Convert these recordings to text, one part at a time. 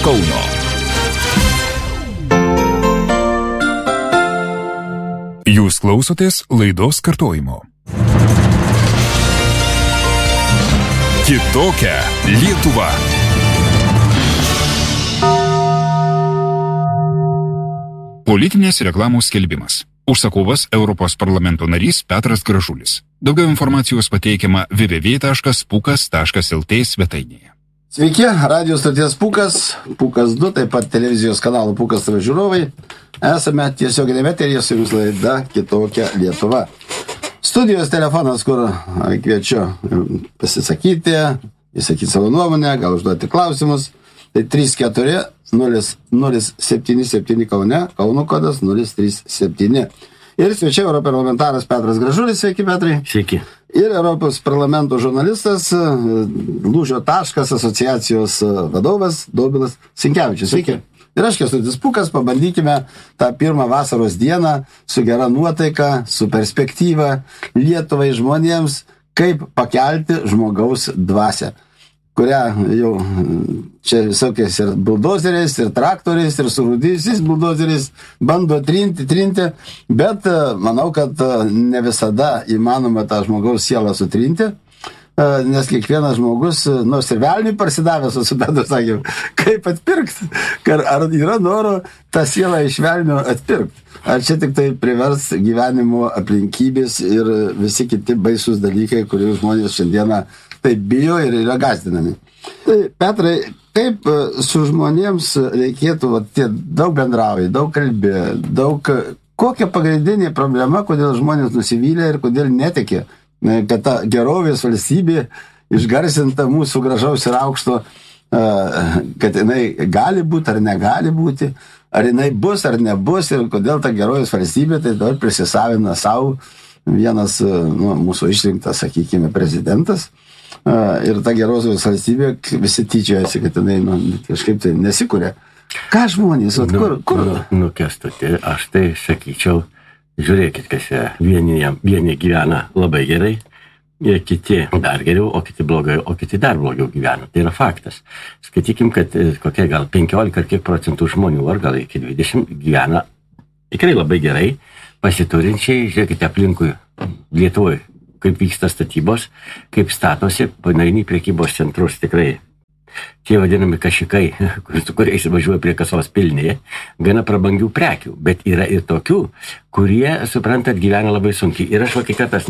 Kauno. Jūs klausotės laidos kartojimo. Kitokia Lietuva. Politinės reklamos skelbimas. Užsakovas Europos parlamento narys Petras Gražulis. Daugiau informacijos pateikiama www.pukas.lt svetainėje. Sveiki, radio stoties Pukas, Pukas 2, taip pat televizijos kanalo Pukas TV žiūrovai. Esame tiesioginėme eteryje su jums laida Kitokia Lietuva. Studijos telefonas, kur kviečiu pasisakyti, įsakyti savo nuomonę, gal užduoti klausimus. Tai 34-077 Kaune, Kauno kodas 037. Ir svečiai europarlamentaras Petras Gražulis. Sveiki, Petrai. Sveiki. Ir Europos parlamento žurnalistas, Lūžio taškas asociacijos vadovas Dobilas Sinkevičius. Sveiki. Ir aš Kęstutis Pukas, pabandykime tą pirmą vasaros dieną su gera nuotaika, su perspektyva Lietuvai žmonėms, kaip pakelti žmogaus dvasią, kurią jau čia visokiais ir buldozeriais, ir traktoriais, ir surūdysiais buldozeriais bando trinti, bet manau, kad ne visada įmanoma tą žmogaus sielą sutrinti, nes kiekvienas žmogus, nors ir velniui parsidavęs, su Petru sakėm, kaip atpirkti, ar yra noro tą sielą iš velnio atpirkti. Ar čia tik tai privers gyvenimo aplinkybės ir visi kiti baisus dalykai, kurių žmonės šiandieną taip bijo ir yra gąsdinami. Tai, Petrai, kaip su žmonėms reikėtų, tie daug bendrauja, daug kalbė, kokia pagrindinė problema, kodėl žmonės nusivylė ir kodėl netikė, kad ta gerovės valstybė išgarsinta mūsų gražaus ir aukšto, kad jinai gali būti ar negali būti, ar jinai bus ar nebus ir kodėl ta gerovės valstybė tai dabar prisisavina savo vienas mūsų išrinktas, sakykime, prezidentas. Ir ta gerosios valstybė visi tyčiojasi, kad jinai kažkaip tai nesikuria. Ką žmonės, kur? Kęstuti, aš tai sakyčiau, žiūrėkit, kas vieni gyvena labai gerai, kiti dar geriau, o kiti blogai, o kiti dar blogiau gyvena. Tai yra faktas. Skaitykim, kad kokie gal 15 ar kiek procentų žmonių, ar gal iki 20 gyvena tikrai labai gerai, pasiturinčiai, žiūrėkite aplinkui Lietuvoje, kaip vyksta statybos, kaip statosi, panarini prekybos centrus tikrai. Tie vadinami kašikai, su kuriais važiuoja prie kasos pilnėje, gana prabangių prekių, bet yra ir tokių, kurie, suprantat, gyvena labai sunkiai. Ir aš vakį kartas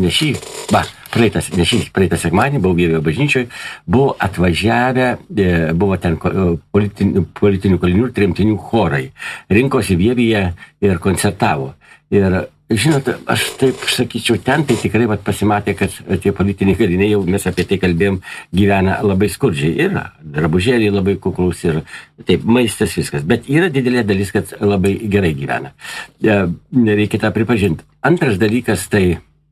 praeitą sekmanį, buvau Vievio bažnyčioj, buvo atvažiavę, buvo ten politinių kalinių ir tremtinių chorai, rinkosi Vievyje ir koncertavo. Ir žinot, aš taip sakyčiau, ten tai tikrai pasimatė, kad tie politiniai kaliniai, jau mes apie tai kalbėjom, gyvena labai skurdžiai. Ir drabužėliai labai kuklus ir taip, maistas viskas. Bet yra didelė dalis, kad labai gerai gyvena. Reikia tą pripažinti. Antras dalykas tai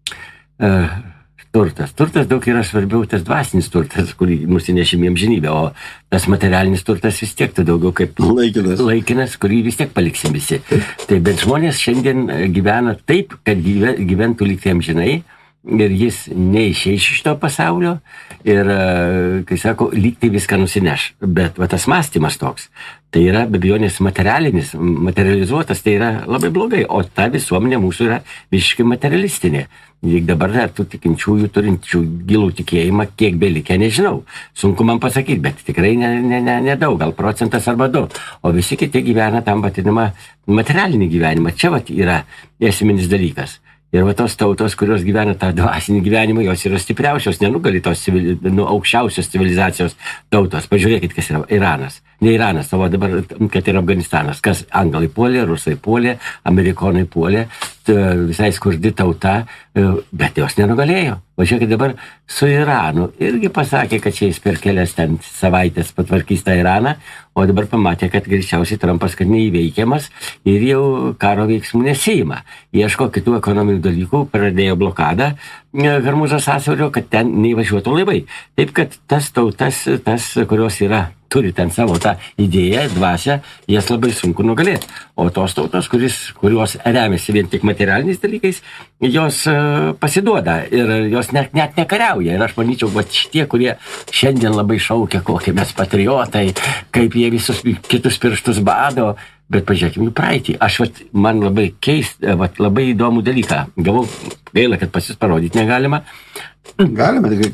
turtas. Turtas daug yra svarbiau tas dvasinis turtas, kurį nusinešim į amžinybę, o tas materialinis turtas vis tiek tai daugiau kaip laikinas, kurį vis tiek paliksim visi. Tai bet žmonės šiandien gyvena taip, kad gyventų lyg tai amžinai ir jis neišeis iš to pasaulio ir, kai sako, lyg tai viską nusineš. Bet tas mąstymas toks, tai yra be abejonės materializuotas, tai yra labai blogai, o ta visuomenė mūsų yra visiškai materialistinė. Juk dabar tų tikinčiųjų turinčių gilų tikėjimą, kiek belikę, nežinau. Sunku man pasakyti, bet tikrai nedaug, gal procentas arba 2. O visi kiti gyvena tam vadinamą materialinį gyvenimą. Čia yra esminis dalykas. Ir tos tautos, kurios gyvena tą dvasinį gyvenimą, jos yra stipriausios, nenugali tos aukščiausios civilizacijos tautos. Pažiūrėkit, kas yra Iranas. Ne Iranas, o dabar, kad yra Afganistanas. Kas anglai puolė, rusai puolė, amerikonai puolė, visai skurdi tauta, bet jos nenugalėjo. O žiūrėkit dabar su Iranu irgi pasakė, kad čia jis per kelias ten savaitės patvarkys tą Iraną, o dabar pamatė, kad greičiausiai Trumpas, kad neįveikiamas ir jau karo veiksmų nesiima. Ieško kitų ekonominių dalykų, pradėjo blokadą Hormūzo sąsiaurio, kad ten neįvažiuotų laivai. Taip, kad tas tautas, kurios turi ten savo tą idėją, dvasią, jas labai sunku nugalėti. O tos tautos, kurios remiasi vien tik materialiniais dalykais, jos pasiduoda ir jos net nekariauja. Ir aš manyčiau, kad šitie, kurie šiandien labai šaukia, kokie mes patriotai, kaip jie visus kitus pirštus bado, bet pažiūrėkime jų praeitį. Man labai labai įdomų dalyką. Gavau, gaila, kad pas jūs parodyti negalima. Galima, tik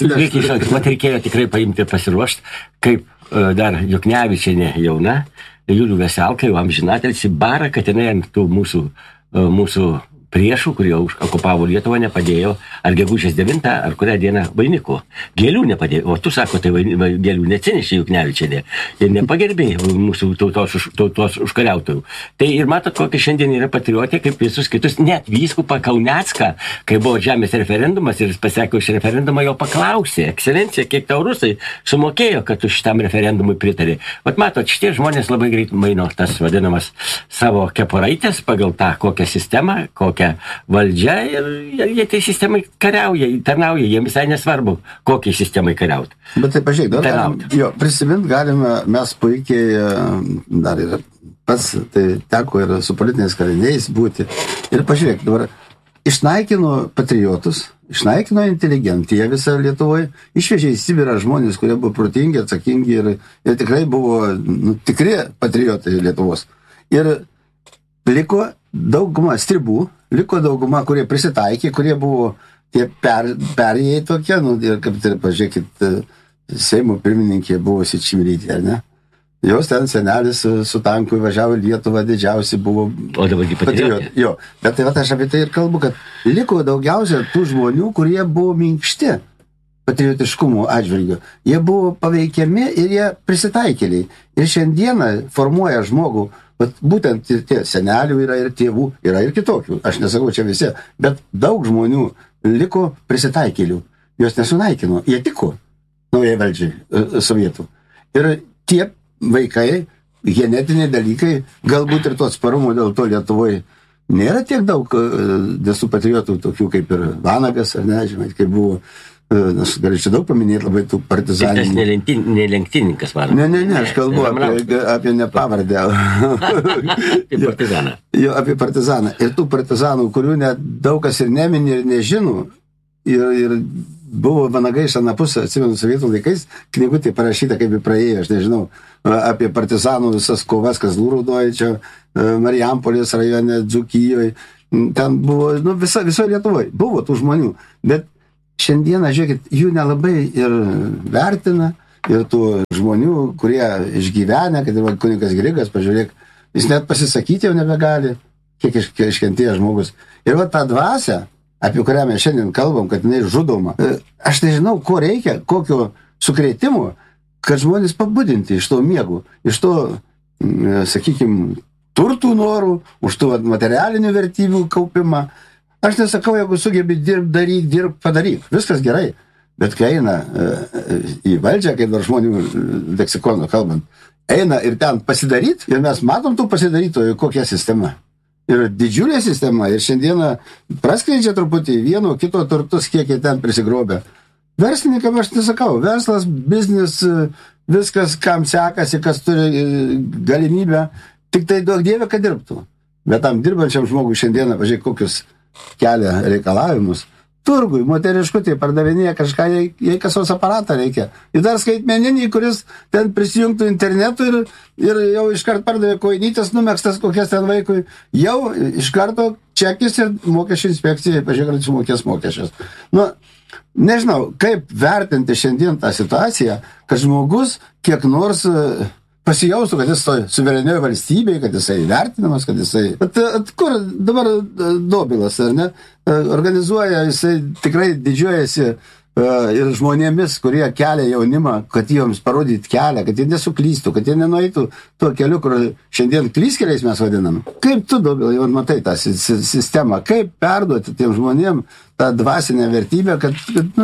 reikėjo tikrai paimti ir pasiruošti, kaip dar Juknevičienė jauna, Julių Veselka, jau amžinatelis, bara, kad jinai ant tų mūsų priešų, kurie okupavo Lietuvą, nepadėjo ar gegužės 9, ar kurią dieną vainikų. Gėlių nepadėjo. O tu sako, tai gėlių neatsinešė Juknevičienė ir nepagerbė mūsų tautos užkariautojų. Tai ir matot, kokia šiandien yra patriotė, kaip visus kitus, net vyskupą Kaunecką, kai buvo žemės referendumas ir jis pasakė už referendumą, jo paklausė, ekscelencija, kiek tau rusai sumokėjo, kad tu šitam referendumui pritarė. Vat matot, šitie žmonės labai greit maino tas vadinamas savo keporaitės pagal tą kokią sistemą, kokią valdžia ir jie tai sistemai kariauja, tarnauja, jiems visai nesvarbu, kokiai sistemai kariauti. Bet tai pažiūrėk, prisimint galime, mes puikiai dar ir pats, tai teko ir su politiniais kaliniais būti. Ir pažiūrėk, dabar išnaikino patriotus, išnaikino inteligentiją visą Lietuvoje, išvežė į Sibirą žmonės, kurie buvo protingi, atsakingi ir tikrai buvo tikri patriotai Lietuvos. Ir liko dauguma stribų, liko dauguma, kurie prisitaikė, kurie buvo tie perėjai tokie, ir kaip tai, pažiūrėkit, Seimo pirmininkė buvo Čimilytė, ar ne? Jos ten senelis su tanku važiavo į Lietuvą, didžiausi buvo patriotai. Jo, bet tai aš apie tai ir kalbu, kad liko daugiausia tų žmonių, kurie buvo minkšti patriotiškumo atžvilgiu. Jie buvo paveikiami ir jie prisitaikėliai. Ir šiandieną formuoja žmogų, būtent tie senelių yra ir tėvų, yra ir kitokių. Aš nesakau čia visi, bet daug žmonių liko prisitaikėlių. Jos nesunaikino, jie tiko naujai valdžiai sovietų. Ir tie vaikai, genetiniai dalykai, galbūt ir to atsparumo dėl to Lietuvoje nėra tiek daug desų patriotų, tokių kaip ir Vanagas, ar ne, žinai, kaip buvo. Aš galėčiau daug paminėti labai tų partizanų. Tas nelenktyninkas Vanagas. Ne, aš kalbu apie nepavardę. Apie partizaną. Jo, apie partizaną. Ir tų partizanų, kurių net daug kas ir nemini ir nežino, ir buvo Vanagai iš anapus, atsimenu, sovietų laikais, knygutė parašyta, kaip ir praėjo, aš nežinau, apie partizanų visas kovas, Kazlų Rūdoje, čia Marijampolės rajone, Dzūkijoje, ten buvo, viso Lietuvoje, buvo tų žmonių, bet šiandieną, žiūrėkit, jų nelabai ir vertina, ir tų žmonių, kurie išgyvenę, kad ir kunigas Grigas, pažiūrėk, jis net pasisakyti jau nebegali, kiek iškentėjo žmogus. Ir va tą dvasią, apie kurią mes šiandien kalbam, kad jinai žudoma, aš nežinau, ko reikia, kokio sukrėtimo, kad žmonės pabudinti iš to miegų, iš to, sakykime, turtų norų, už tų materialinių vertybių kaupimą. Aš nesakau, jeigu sugebi dirbk, padaryk. Viskas gerai. Bet kai eina į valdžią, kai dar žmonių leksikono kalbant, eina ir ten pasidaryt, ir mes matom tų pasidarytojų, kokia sistema. Ir didžiulė sistema, ir šiandieną praskleidžia truputį vieno, kito turtus, kiek jie ten prisigrobė. Verslininkam aš nesakau, verslas, biznis, viskas, kam sekasi, kas turi galimybę, tik tai duok Dieve, kad dirbtų. Bet tam dirbančiam žmogui šiandieną, pažiūrėk, kokius kelia reikalavimus. Turgui, moteriškutė, pardavinėja kažką, jai kasos aparatą reikia. Ir dar skaitmeninį, kuris ten prisijungtų internetu ir jau iškart pardavė kojinytės numekstas kokias ten vaikui. Jau iš karto čekis ir mokesčių inspekcijai, pažiūrėk, kad sumokės mokesčius. Nežinau, kaip vertinti šiandien tą situaciją, kad žmogus kiek nors pasijaustų, kad jis toj suverenioje valstybėje, kad jisai vertinamas, kad jisai... Kur dabar Dobilas, ar ne? Organizuoja, jisai tikrai didžiuojasi ir žmonėmis, kurie kelia jaunimą, kad joms parodyti kelią, kad jie nesuklystų, kad jie nenueitų tuo keliu, kur šiandien klyskeliais mes vadinam. Kaip tu, Dobilai, jau matai tą sistemą? Kaip perduoti tiem žmonėm tą dvasinę vertybę, kad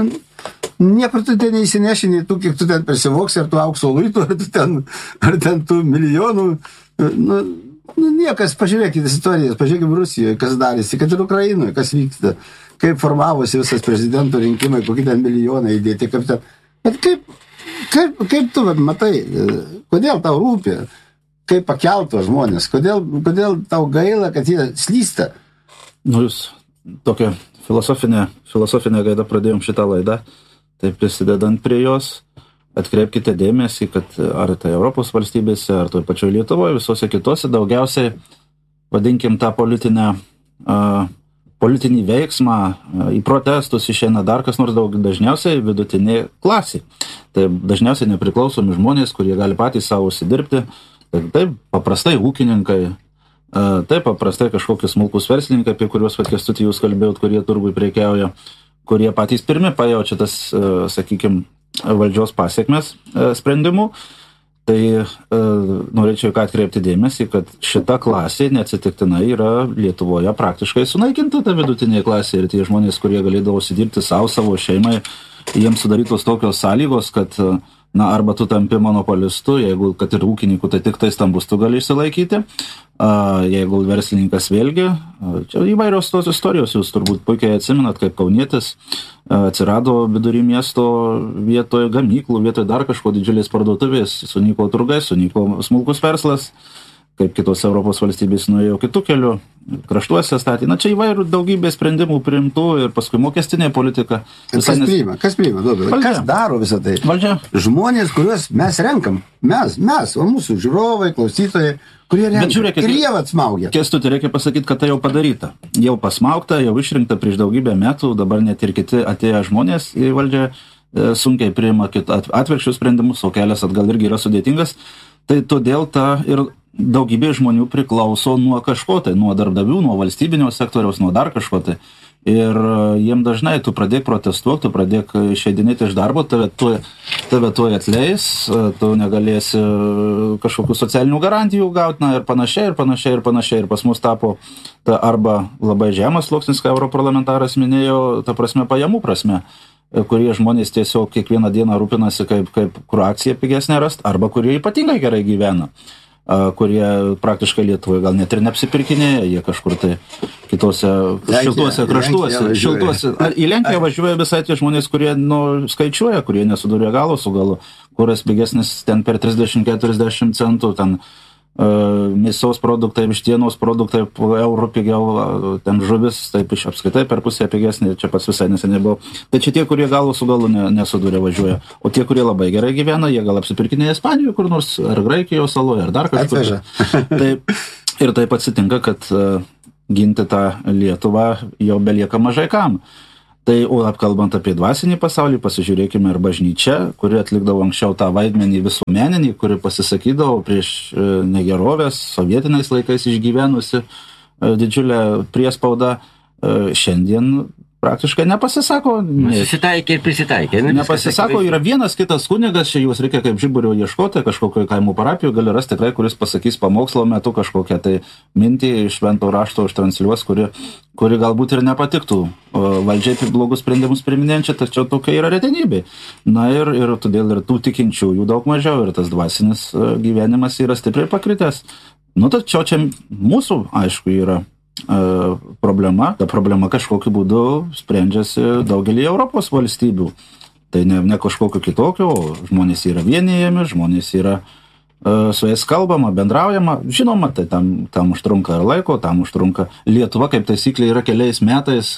niekur tu ten neįsinešini tų, kiek tu ten prisivoksi, ar tu aukso luitų, ar ten tų milijonų. Niekas, pažiūrėkite istorijas, pažiūrėkime Rusijoje, kas darėsi, kad ir Ukrainoje, kas vyksta, kaip formavosi visas prezidento rinkimai, kokie ten milijonai įdėti, kaip ten. Bet kaip tu matai, kodėl tau rūpi, kaip pakelto žmonės, kodėl tau gaila, kad jie slysta. Nu, jūs tokią filosofinę gaidą pradėjom šitą laidą, tai prisidedant prie jos, atkreipkite dėmesį, kad ar tai Europos valstybėse, ar toj pačioj Lietuvoje, visose kitose daugiausiai, vadinkim, tą politinį veiksmą, į protestus išeina dar kas nors dažniausiai vidutinė klasė. Tai dažniausiai nepriklausomi žmonės, kurie gali patys savo užsidirbti, taip paprastai ūkininkai, taip paprastai kažkokius smulkus verslininkai, apie kuriuos Kęstuti jūs kalbėjot, kurie turgui prekiauja, kurie patys pirmi pajaučia tas, sakykime, valdžios pasiekmes sprendimų. Tai norėčiau atkreipti dėmesį, kad šita klasė neatsitiktinai yra Lietuvoje praktiškai sunaikinta ta vidutinė klasė ir tie žmonės, kurie galėdavo užsidirbti savo šeimai, jiems sudarytos tokios sąlygos, kad arba tu tampi monopolistu, jeigu, kad ir ūkininkų, tai tik tai stambus tu gali išsilaikyti, jeigu verslininkas vėlgi, čia įvairios tos istorijos, jūs turbūt puikiai atsimenat, kaip kaunietis atsirado vidury miesto vietoje gamyklų, vietoje dar kažko didžiulės parduotuvės, sunyko turgai, sunyko smulkus verslas, kaip kitos Europos valstybės nuėjo kitų kelių, kraštuose statė. Čia įvairių daugybė sprendimų priimtų ir paskui mokestinė politika. Kas priima, kas daro visą tai? Valdžia. Žmonės, kuriuos mes renkam, mes, o mūsų žiūrovai, klausytojai, kurie renkam. Žiūrėkit, ir jie atsmaugia. Kęstuti, reikia pasakyti, kad tai jau padaryta. Jau pasmaugta, jau išrinkta prieš daugybę metų, dabar net ir kiti atėję žmonės į valdžią sunkiai priima atvirkščius sprendimus, o kelias atgal irgi yra sudėtingas. Tai todėl ir daugybė žmonių priklauso nuo kažko, tai nuo darbdavių, nuo valstybinio sektoriaus, nuo dar kažko. Tai. Ir jiem dažnai tu pradėk protestuoti, tu pradėk išeidinėti iš darbo, tave tuoj atleis, tu negalėsi kažkokių socialinių garantijų gauti, ir panašiai. Ir pas mus tapo arba labai žemas sluoksnis, ką europarlamentaras minėjo, ta prasme pajamų prasme, kurie žmonės tiesiog kiekvieną dieną rūpinasi, kaip kur akciją pigesnė rast, arba kurie ypatingai gerai gyvena, kurie praktiškai Lietuvoje gal net ir neapsipirkinėja, jie kažkur tai kitose šiltuose kraštuose. Į Lenkiją važiuoja visai tie žmonės, kurie skaičiuoja, kurie nesuduria galo su galu, kuras pigesnis ten per 30-40 centų, ten mėsos produktai, vištienos produktai po eurų pigiau, ten žuvis, taip iš apskaitai per pusę pigesnė, čia pas visai neseniai buvo. Tai čia tie, kurie galų su galu nesuduria važiuoja, o tie, kurie labai gerai gyvena, jie gal apsipirkinėja Ispanijoje kur nors, ar Graikijos saloje, ar dar kažkur. Ir taip atsitinka, kad ginti tą Lietuvą jau belieka mažai kam. Tai, o apkalbant apie dvasinį pasaulį, pasižiūrėkime ir bažnyčią, kuri atlikdavo anksčiau tą vaidmenį visuomeninį, kuri pasisakydavo prieš negerovės, sovietiniais laikais išgyvenusi didžiulę priespaudą, šiandien praktiškai nepasisako. Susitaikė ir prisitaikė. Nepasisako, yra vienas kitas kunigas, čia jūs reikia kaip žiburio ieškoti, kažkokio kaimų parapijų gali rasti tikrai, kuris pasakys pamokslo metu kažkokią tai mintį iš švento rašto užtransliuos, kuri galbūt ir nepatiktų valdžiai blogus sprendimus priminėjančią, tačiau tokia yra retenybė. Ir todėl ir tų tikinčiųjų daug mažiau ir tas dvasinis gyvenimas yra stipriai pakritęs. Tačiau čia mūsų, aišku, yra problema. Ta problema kažkokiu būdu sprendžiasi daugelį Europos valstybių. Tai ne kažkokio kitokio, žmonės yra vienijami, žmonės yra su jais kalbama, bendraujama. Žinoma, tai tam užtrunka ir laiko, tam užtrunka. Lietuva, kaip taisyklė, yra keliais metais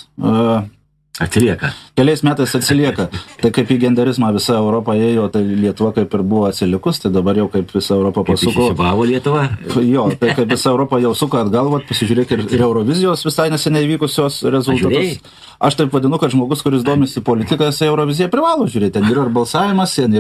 atsilieka. Tai kaip į genderizmą visa Europa ėjo, tai Lietuva kaip ir buvo atsilikus, tai dabar jau kaip visa Europa pasuko. Kaip įsisipavo Lietuva? Jo, tai kaip visa Europa jau suka atgal, pasižiūrėk ir Eurovizijos visai neseniai vykusios rezultatus. Aš taip vadinu, kad žmogus, kuris domisi politiką, Euroviziją privalo žiūrėti. Ten yra ir balsavimas, ten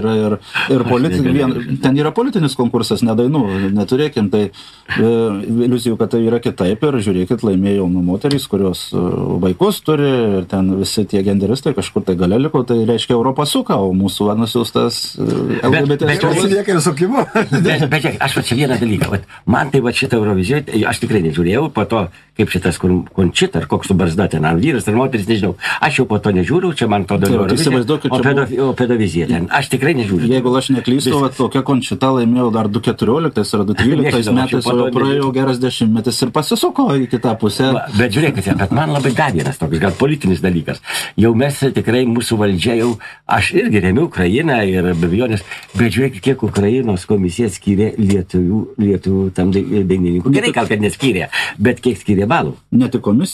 yra politinis konkursas, ne dainų, neturėkim tai iliuzijų, kad tai yra kitaip ir žiūrėkit, laimėjo jaunų moterys, kurios vaikus turi ir ten visi tie genderistai kažkur tai gale liko, tai reiškia Europą suka, o mūsų nusiųstas LGBT. Bet aš va čia vieną dalyką, man tai va šitą Euroviziją, aš tikrai nežiūrėjau, po to kaip šitas Končita, ar koks tu barzda ten, ar vyras, ar moteris, nežinau. Aš jau po to nežiūriu, čia man to Eurovizija, o pedovizija ten. Aš tikrai nežiūriu. Jeigu aš neklystu, tokia Končita laimėjo dar 2014 ar 2013 metais, o praėjo geras 10 metais ir pasisuko į kitą pusę. Bet žiūrėkite, bet man labai dar vienas toks, gal politinis dalykas. Jau mes tikrai mūsų valdžia jau, aš irgi remiu Ukrainą ir be abejonės, bet žiūrėkit, kiek Ukrainos komisija skyrė lietuvių tam dainininkų. Gerai, gal kad neskyrė, bet kiek skyrė balų. Ne tik komisija.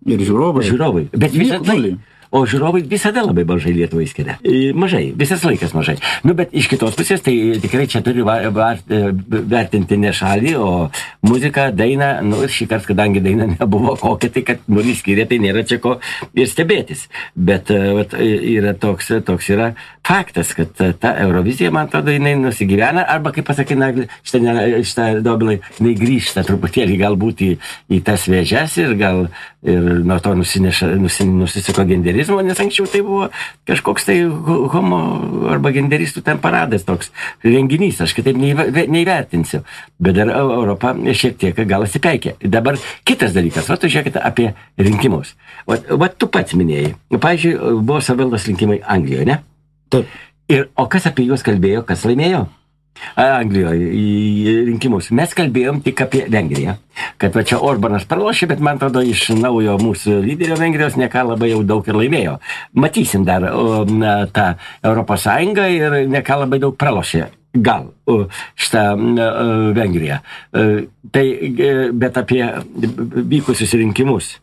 Ir žiūrovai. Žiūrovai. Bet o žiūrovai visada labai mažai Lietuvai skiria. Mažai, visas laikas mažai. Nu, bet iš kitos pusės, tai tikrai čia turi vertinti ne šalį, o muziką, dainą. Nu, ir šį kartą, kadangi daina nebuvo kokia, tai kad nulį skiria, tai nėra čia ko ir stebėtis. Bet yra toks yra faktas, kad ta Eurovizija, man atrodo, jinai nusigyvena, arba, kaip pasakė, šitą Dobilai, jinai grįžta truputėlį galbūt į tas vėžes ir gal ir nuo to nusisuko genderizmo, nes anksčiau tai buvo kažkoks tai homo arba genderistų ten paradas toks renginys, aš kitaip neįvertinsiu. Bet dar Europa šiek tiek gal atsipeikė. Dabar kitas dalykas, tu žiūrėkite apie rinkimus. Tu pats minėjai, pavyzdžiui, buvo savivaldos rinkimai Anglijoje, ne? Taip. O kas apie juos kalbėjo, kas laimėjo? Anglijoje į rinkimus. Mes kalbėjom tik apie Vengriją, kad va čia Orbanas pralošė, bet man atrodo iš naujo mūsų lyderio Vengrijos ne ką labai jau daug ir laimėjo. Matysim dar tą Europos Sąjungą ir ne ką labai daug pralošė. Gal šitą Vengriją. Bet apie vykusius rinkimus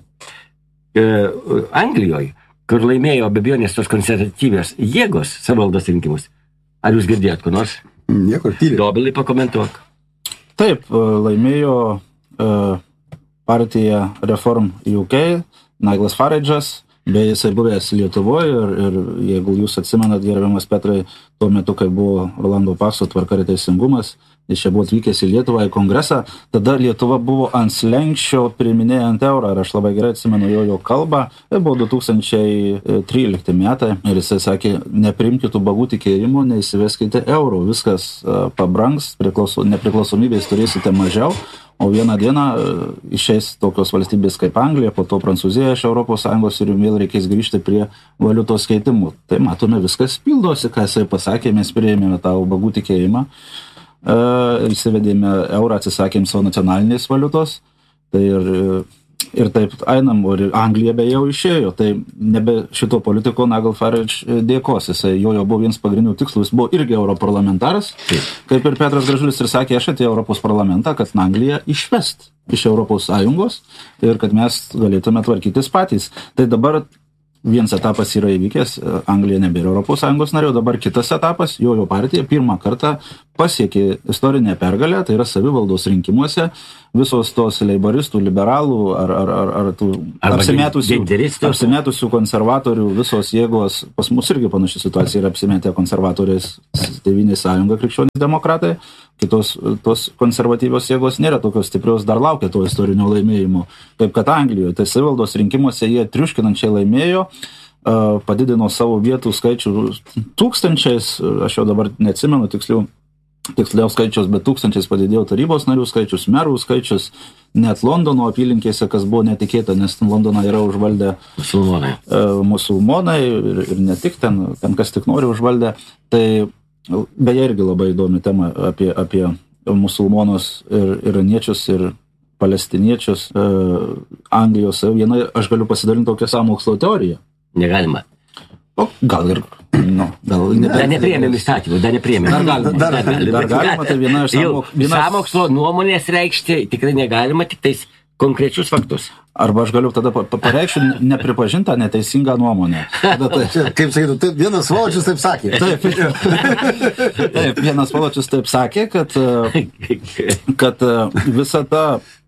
Anglijoje, kur laimėjo be abejonės tos konservatyvios jėgos savivaldos rinkimus. Ar jūs girdėjot ko nors? Niekur tyliai. Dobilai, pakomentuok. Taip, laimėjo partija Reform UK, Niglas Farage'as, bei jisai buvęs Lietuvoje ir jeigu jūs atsimenat, gerbiamas Petrai, tuo metu, kai buvo Rolando Pakso Tvarka ir teisingumas, jis čia buvo atvykęs į Lietuvą į kongresą, tada Lietuva buvo ant slenksčio priiminėjant eurą, ir aš labai gerai atsimenu jo kalbą, tai buvo 2013 metai, ir jisai sakė, nepriimkite tų bagų tikėjimų, neįsiveskite eurų, viskas pabrangs, nepriklausomybės turėsite mažiau, o vieną dieną išeis tokios valstybės kaip Anglija, po to Prancūzija iš Europos Sąjungos ir vėl reikės grįžti prie valiutos keitimų. Tai matome, viskas pildosi, ką jisai pasakė, mes priėmėme tą ubagų tikėjimą, įsivedėme eurą, atsisakėm savo nacionalinės valiutos, tai ir taip einam, ir Anglija be jau išėjo, tai nebe šito politiko Nigel Farage dėkos, jo buvo vienas pagrindinių tikslų, jis buvo irgi europarlamentaras, kaip ir Petras Gražulis ir sakė, aš atėjau Europos parlamentą, kad Angliją išvest iš Europos Sąjungos ir kad mes galėtume tvarkytis patys. Tai dabar vienas etapas yra įvykęs, Anglija nebėra Europos Sąjungos narė, dabar kitas etapas, jo partija pirmą kartą pasiekė istorinę pergalę, tai yra savivaldos rinkimuose, visos tos leiboristų, liberalų ar tų apsimetusių konservatorių, visos jėgos, pas mus irgi panaši situacija yra apsimetę konservatorės Tėvynės sąjunga, krikščionys demokratai, kitos tos konservatyvios jėgos nėra tokios stiprios, dar laukia to istorinio laimėjimo, kaip kad Anglijoje. Tai savivaldos rinkimuose jie triuškinančiai laimėjo, padidino savo vietų skaičių tūkstančiais, aš jau dabar neatsimenu tiksliau skaičius, bet tūkstančiais padidėjo tarybos narių skaičius, merų skaičius, net Londono apylinkėse, kas buvo netikėta, nes Londoną yra užvaldę musulmonai ir ne tik ten kas tik nori užvaldę. Tai beje irgi labai įdomi tema apie musulmonus ir iraniečius ir palestiniečius Anglijos. Viena, aš galiu pasidalinti tokią sąmokslo teoriją. Negalima. O gal ir Dar nepriėmėm įstatymų, dar nepriėmėm. Dar galima, tai viena iš sąmokslo nuomonės reikšti tikrai negalima, tik tais konkrečius faktus. Arba aš galiu tada pareikšti nepripažintą neteisingą nuomonę. Kaip sakytų, taip, vienas Voločius taip sakė. Taip, vienas Voločius taip sakė, kad visa ta,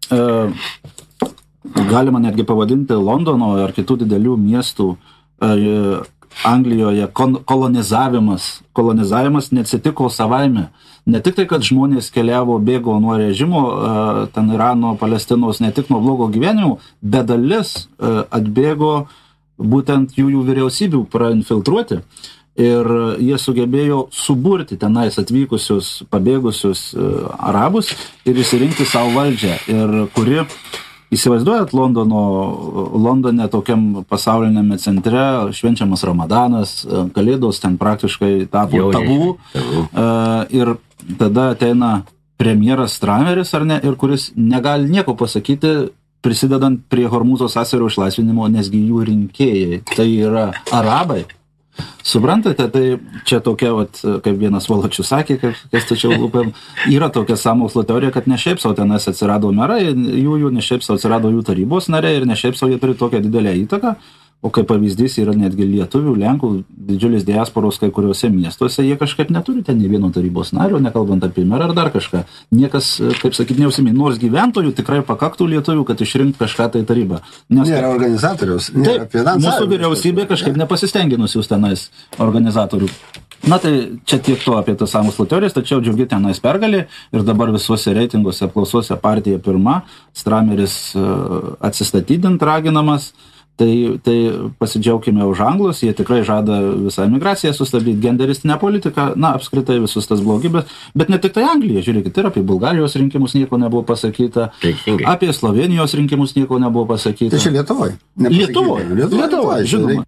galima netgi pavadinti Londono ar kitų didelių miestų Anglijoje kolonizavimas neatsitiko savaime. Ne tik tai, kad žmonės keliavo, bėgo nuo režimo, ten Irano, Palestinos, ne tik nuo blogo gyvenimo, bet dalis atbėgo būtent jų vyriausybių prainfiltruoti. Ir jie sugebėjo suburti tenais atvykusius, pabėgusius arabus ir įsirinkti savo valdžią. Ir kuri, įsivaizduojat, Londone tokiam pasaulinėme centre švenčiamas Ramadanas, Kalėdos ten praktiškai tapo tabu. Ir tada ateina premjeras Strameris, ar ne, ir kuris negali nieko pasakyti, prisidedant prie Hormūzo sąsiaurio išlaisvinimo, nesgi jų rinkėjai. Tai yra arabai. Suprantate, tai čia tokia, vat, kaip vienas Voločius sakė, kas tačiau lūpėm, yra tokia sąmokslo teorija, kad ne šiaip sau tenais atsirado merai, jų ne šiaip sau atsirado jų tarybos nariai ir ne šiaip sau jie turi tokią didelę įtaką. O kaip pavyzdys yra netgi lietuvių, lenkų, didžiulis diasporos kai kuriuose miestuose, jie kažkaip neturi ten nei vieno tarybos nario, nekalbant apie merą ar dar kažką. Niekas, kaip sakyti, neusimė, nors gyventojų tikrai pakaktų lietuvių, kad išrinkti kažką tai tarybą. Nes nėra organizatoriaus, nėra finansavimo. Mūsų vyriausybė kažkaip nepasistengė nusiųsti tenais organizatorių. Na tai čia tiek to apie tas sąmokslo teorijas, tačiau džiugi tenais pergalė ir dabar visuose reitinguose, apklausose partija pirma, Strameris atsistatydint raginamas. Tai pasidžiaukime už anglus, jie tikrai žada visą emigraciją sustabdyti, genderistinę politiką, na, apskritai visus tas blogybės, bet ne tik tai Anglija, žiūrėkit, ir apie Bulgarijos rinkimus nieko nebuvo pasakyta, apie Slovenijos rinkimus nieko nebuvo pasakyta. Tai čia Lietuvoje. Lietuvoje, žinoma.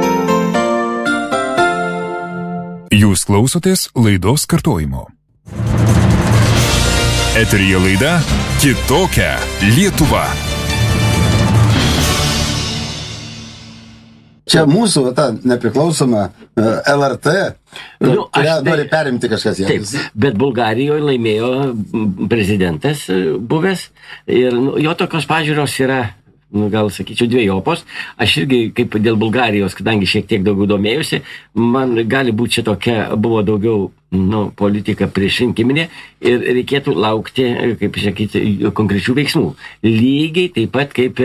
Jūs klausotės laidos kartojimo. Eteryje laida Kitokia Lietuva. Čia mūsų ta nepriklausoma LRT, kurią nori perimti kažkas. Taip, bet Bulgarijoje laimėjo prezidentas buvęs ir jo tokios pažiūros yra, gal sakyčiau, dviejopos. Aš irgi, kaip dėl Bulgarijos, kadangi šiek tiek daugiau domėjusi, man gali būti čia tokia, buvo daugiau politika priešrinkiminė ir reikėtų laukti, kaip sakyti, konkrečių veiksmų. Lygiai taip pat kaip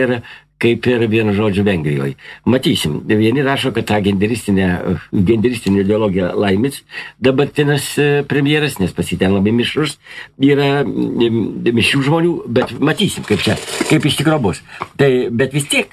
ir vienu žodžiu Vengrijoje. Matysim, vieni rašo, kad tą genderistinę ideologiją laimits dabartinis premjeras, nes pas jį ten labai mišrus, yra mišrių žmonių, bet matysim, kaip iš tikro bus. Tai, bet vis tiek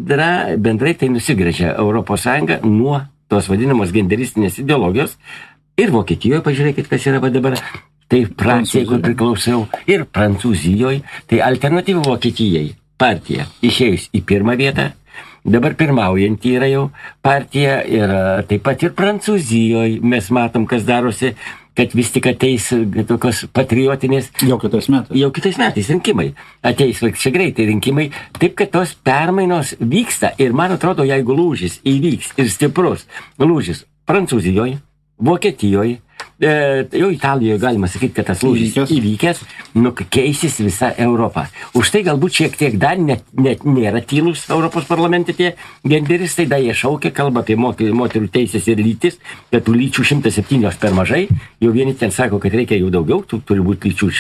bendrai tai nusigręžia Europos Sąjunga nuo tos vadinamos genderistinės ideologijos ir Vokietijoje, pažiūrėkit, kas yra dabar. Tai Francijai, kur priklausiau, ir Prancūzijoje, tai alternatyva Vokietijai. Partija išėjus į pirmą vietą, dabar pirmaujantį yra jau partija ir taip pat ir Prancūzijoje mes matom, kas darosi, kad vis tik ateis tokios patriotinės. Jau kitais metais rinkimai. Ateis čia greitai rinkimai, taip kad tos permainos vyksta ir man atrodo, jeigu lūžis įvyks ir stiprus lūžis Prancūzijoje, Vokietijoje, jau Italijoje galima sakyti, kad tas lūžis įvykęs, keisis visa Europa. Už tai galbūt šiek tiek dar net nėra tylus Europos parlamente tie genderistai, da jie šaukia, kalba apie moterų teisės ir lytis, kad tų lyčių 107 per mažai, jau vieni ten sako, kad reikia jau daugiau, turi būti lyčių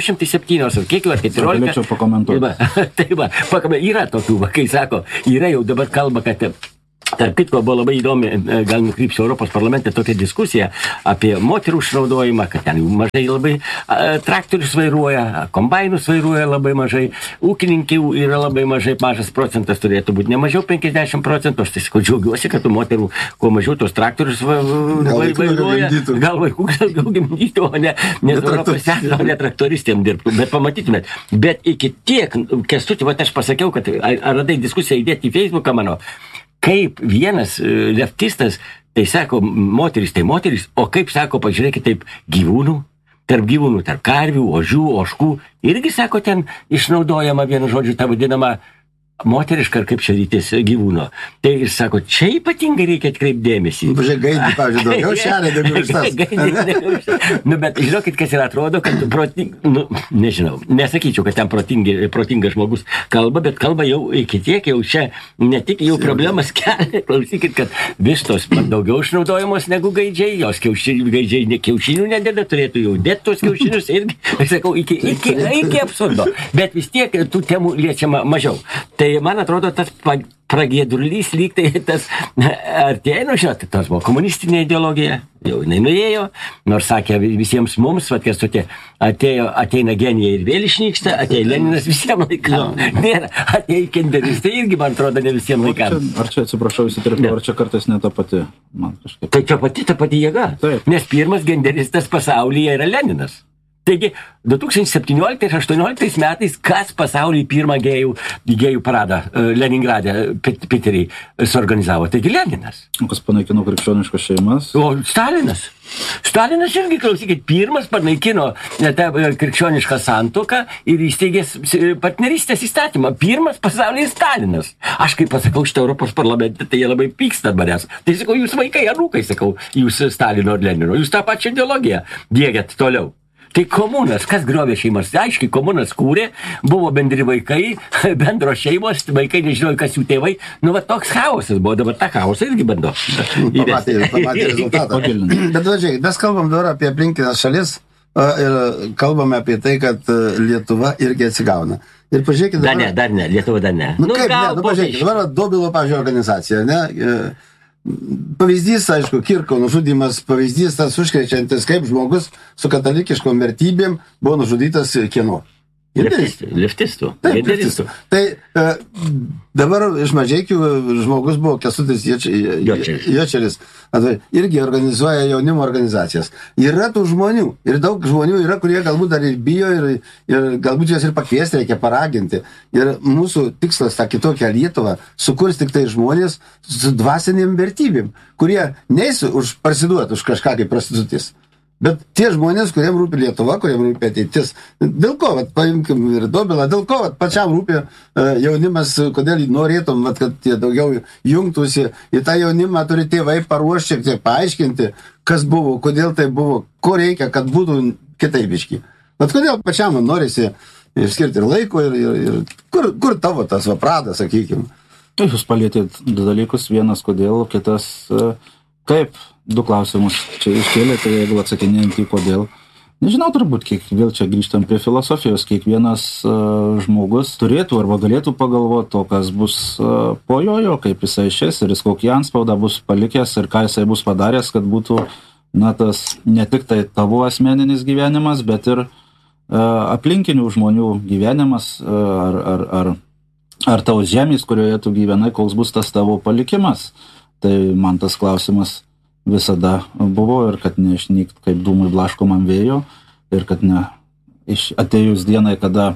207 ar kiek jau, ar 14. Galėčiau pakomentuoti. Tai yra tokių, kai sako, yra jau dabar kalba, kad tarp kitko buvo labai įdomi, gal nukrypsiu Europos parlamente tokia diskusija apie moterų išnaudojimą, kad ten jų mažai labai traktorius vairuoja, kombainus vairuoja labai mažai, ūkininkų yra labai mažas procentas, turėtų būti ne mažiau 50%, aš tai džiaugiuosi, kad tų moterų kuo mažiau tos traktorius vairuoja, gal vaikų daugiau gimdytų, o ne traktoristėm dirbtų, bet pamatytumėt. Bet iki tiek, Kęstuti, aš pasakiau, kad ar radai diskusiją įdėti į Facebooką mano, kaip vienas leftistas, tai sako, moteris, o kaip sako, pažiūrėkit, taip gyvūnų, tarp karvių, ožių, ožkų, irgi sako, ten išnaudojama vienu žodžiu tą vadinamą moterišką, ar kaip čia rytis gyvūno. Tai ir sako, čia ypatingai reikia atkreipti dėmesį. Gaidį, pavyzdžiui, daugiau šelė, daugiau ištas. Bet žinokit, kas ir atrodo, kad nežinau, nesakyčiau, kad ten protingas žmogus kalba, bet kalba jau iki tiek, jau čia ne tik jau problemas kelia, klausykit, kad vištos daugiau išnaudojamos negu gaidžiai, jos gaidžiai kiaušinių nedėda, turėtų jau dėti tos kiaušinius irgi, aš sakau, iki absurdo. Bet vis tiek tų temų liečiama mažiau. Tai man atrodo, tas pragiedrulys lyg tai tas artėja, žinot, tas buvo komunistinė ideologija, jau jinai nuėjo, nors sakė visiems mums, kad tokie ateina genija ir vėl išnyksta, ateina Leninas visiems laikam. Nėra, ateina genderistai irgi, man atrodo, ne visiems laikam. Ar čia, atsiprašau, įsitirpau, ar čia kartais ne ta pati, man kažkaip. Tai čia ta pati jėga. Taip. Nes pirmas genderistas pasaulyje yra Leninas. Taigi, 2017-2018 metais, kas pasaulyje pirmą gėjų paradą Leningrade, Piterį, suorganizavo? Taigi Leninas. Kas panaikino krikščioniškas šeimas? O Stalinas. Stalinas irgi, klausykit, pirmas panaikino tą krikščionišką santuoką ir įsteigė partnerystės įstatymą. Pirmas pasaulyje Stalinas. Aš kaip pasakau šitą Europos parlamente, tai jie labai pyksta manęs. Tai sakau, jūs vaikai, anūkai, sakau, jūs Stalino ir Lenino. Jūs tą pačią ideologiją diegiat toliau. Tai komunas, kas griovė šeimas? Aiškiai, komunas kūrė, buvo bendri vaikai, bendro šeimos, vaikai nežinojo, kas jų tėvai. Nu, va, toks chaosas buvo, dabar tą chaosą irgi bando. Pamatė rezultatą. Bet važiuok, mes kalbam dabar apie aplinkinės šalis ir kalbame apie tai, kad Lietuva irgi atsigauna. Ir pažiūrėkit dabar... Dar ne, Lietuva dar ne. Nu, kaip ne, pažiūrėkit, dabar Dobilo, pavyzdžiui, organizacija, ne? Pavyzdys, aišku, Kirko nužudymas, pavyzdys tas užkrečiantis, kaip žmogus su katalikiškom vertybėm buvo nužudytas kieno. Leftistų. Tai dabar iš Mažeikių žmogus buvo Kęstutis Jočeris. Irgi organizuoja jaunimo organizacijas. Yra tų žmonių. Ir daug žmonių yra, kurie galbūt dar ir bijo ir galbūt juos ir pakviesti reikia paraginti. Ir mūsų tikslas tą kitokią Lietuvą sukurs tik tai žmonės su dvasinėm vertybėm, kurie neis parsiduoti už kažką kaip prostitutis. Bet tie žmonės, kuriem rūpi Lietuva, kuriem rūpi ateitis, dėl ko, paimkim ir Dobilą, dėl ko pačiam rūpi jaunimas, kodėl norėtum, kad tie daugiau jungtųsi į tą jaunimą, turi tėvai paruošti, šiek tiek paaiškinti, kas buvo, kodėl tai buvo, ko reikia, kad būtų kitaibiški. Bet kodėl pačiam norisi skirti ir laiko, ir kur tavo tas vapradas, sakykime. Jūs palėtėt du dalykus, vienas kodėl, kitas kaip. Du klausimus čia iškėlė, tai jeigu atsakinėjant į kodėl. Nežinau, turbūt, vėl čia grįžtam prie filosofijos, kiekvienas žmogus turėtų arba galėtų pagalvoti to, kas bus po jo, kaip jisai išės ir jis kokį antspaudą bus palikęs ir ką jisai bus padaręs, kad būtų, na, tas ne tik tai tavo asmeninis gyvenimas, bet ir aplinkinių žmonių gyvenimas ar tavo žemės, kurioje tu gyvenai, koks bus tas tavo palikimas. Tai man tas klausimas visada buvo ir kad neišnykt kaip dūmai blaškomam vėjo ir kad ne atėjus dienai, kada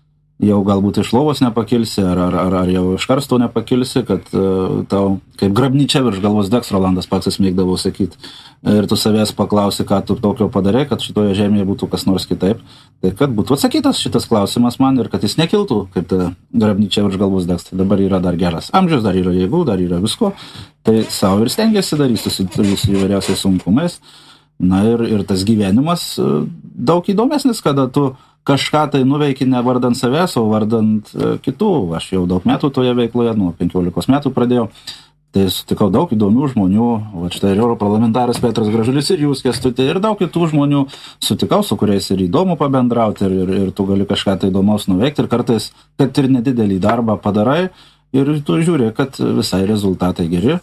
jau galbūt iš lovos nepakilsi ar jau iš karsto nepakilsi, kad tau kaip grabnyčia virš galvos degs, Rolandas Paksas mėgdavo sakyti. Ir tu savęs paklausi, ką tu tokio padarė, kad šitoje žemėje būtų kas nors kitaip. Tai kad būtų atsakytas šitas klausimas man ir kad jis nekiltų, kaip ta grabnyčia virš galvos degs. Tai dabar yra dar geras amžius, dar yra jėgų, dar yra visko. Tai savo ir stengiasi daryti su įvairiausiais sunkumais. Na ir tas gyvenimas daug įdomesnis, kada tu kažką tai nuveiki ne vardant savęs, o vardant kitų. Aš jau daug metų toje veikloje, nuo 15 metų pradėjau. Tai sutikau daug įdomių žmonių, va štai ir europarlamentaras Petras Gražulis ir jūs, Kęstuti, ir daug kitų žmonių sutikau, su kuriais ir įdomu pabendrauti, ir tu gali kažką tai įdomaus nuveikti, ir kartais, kad ir nedidelį darbą padarai, ir tu žiūri, kad visai rezultatai geri,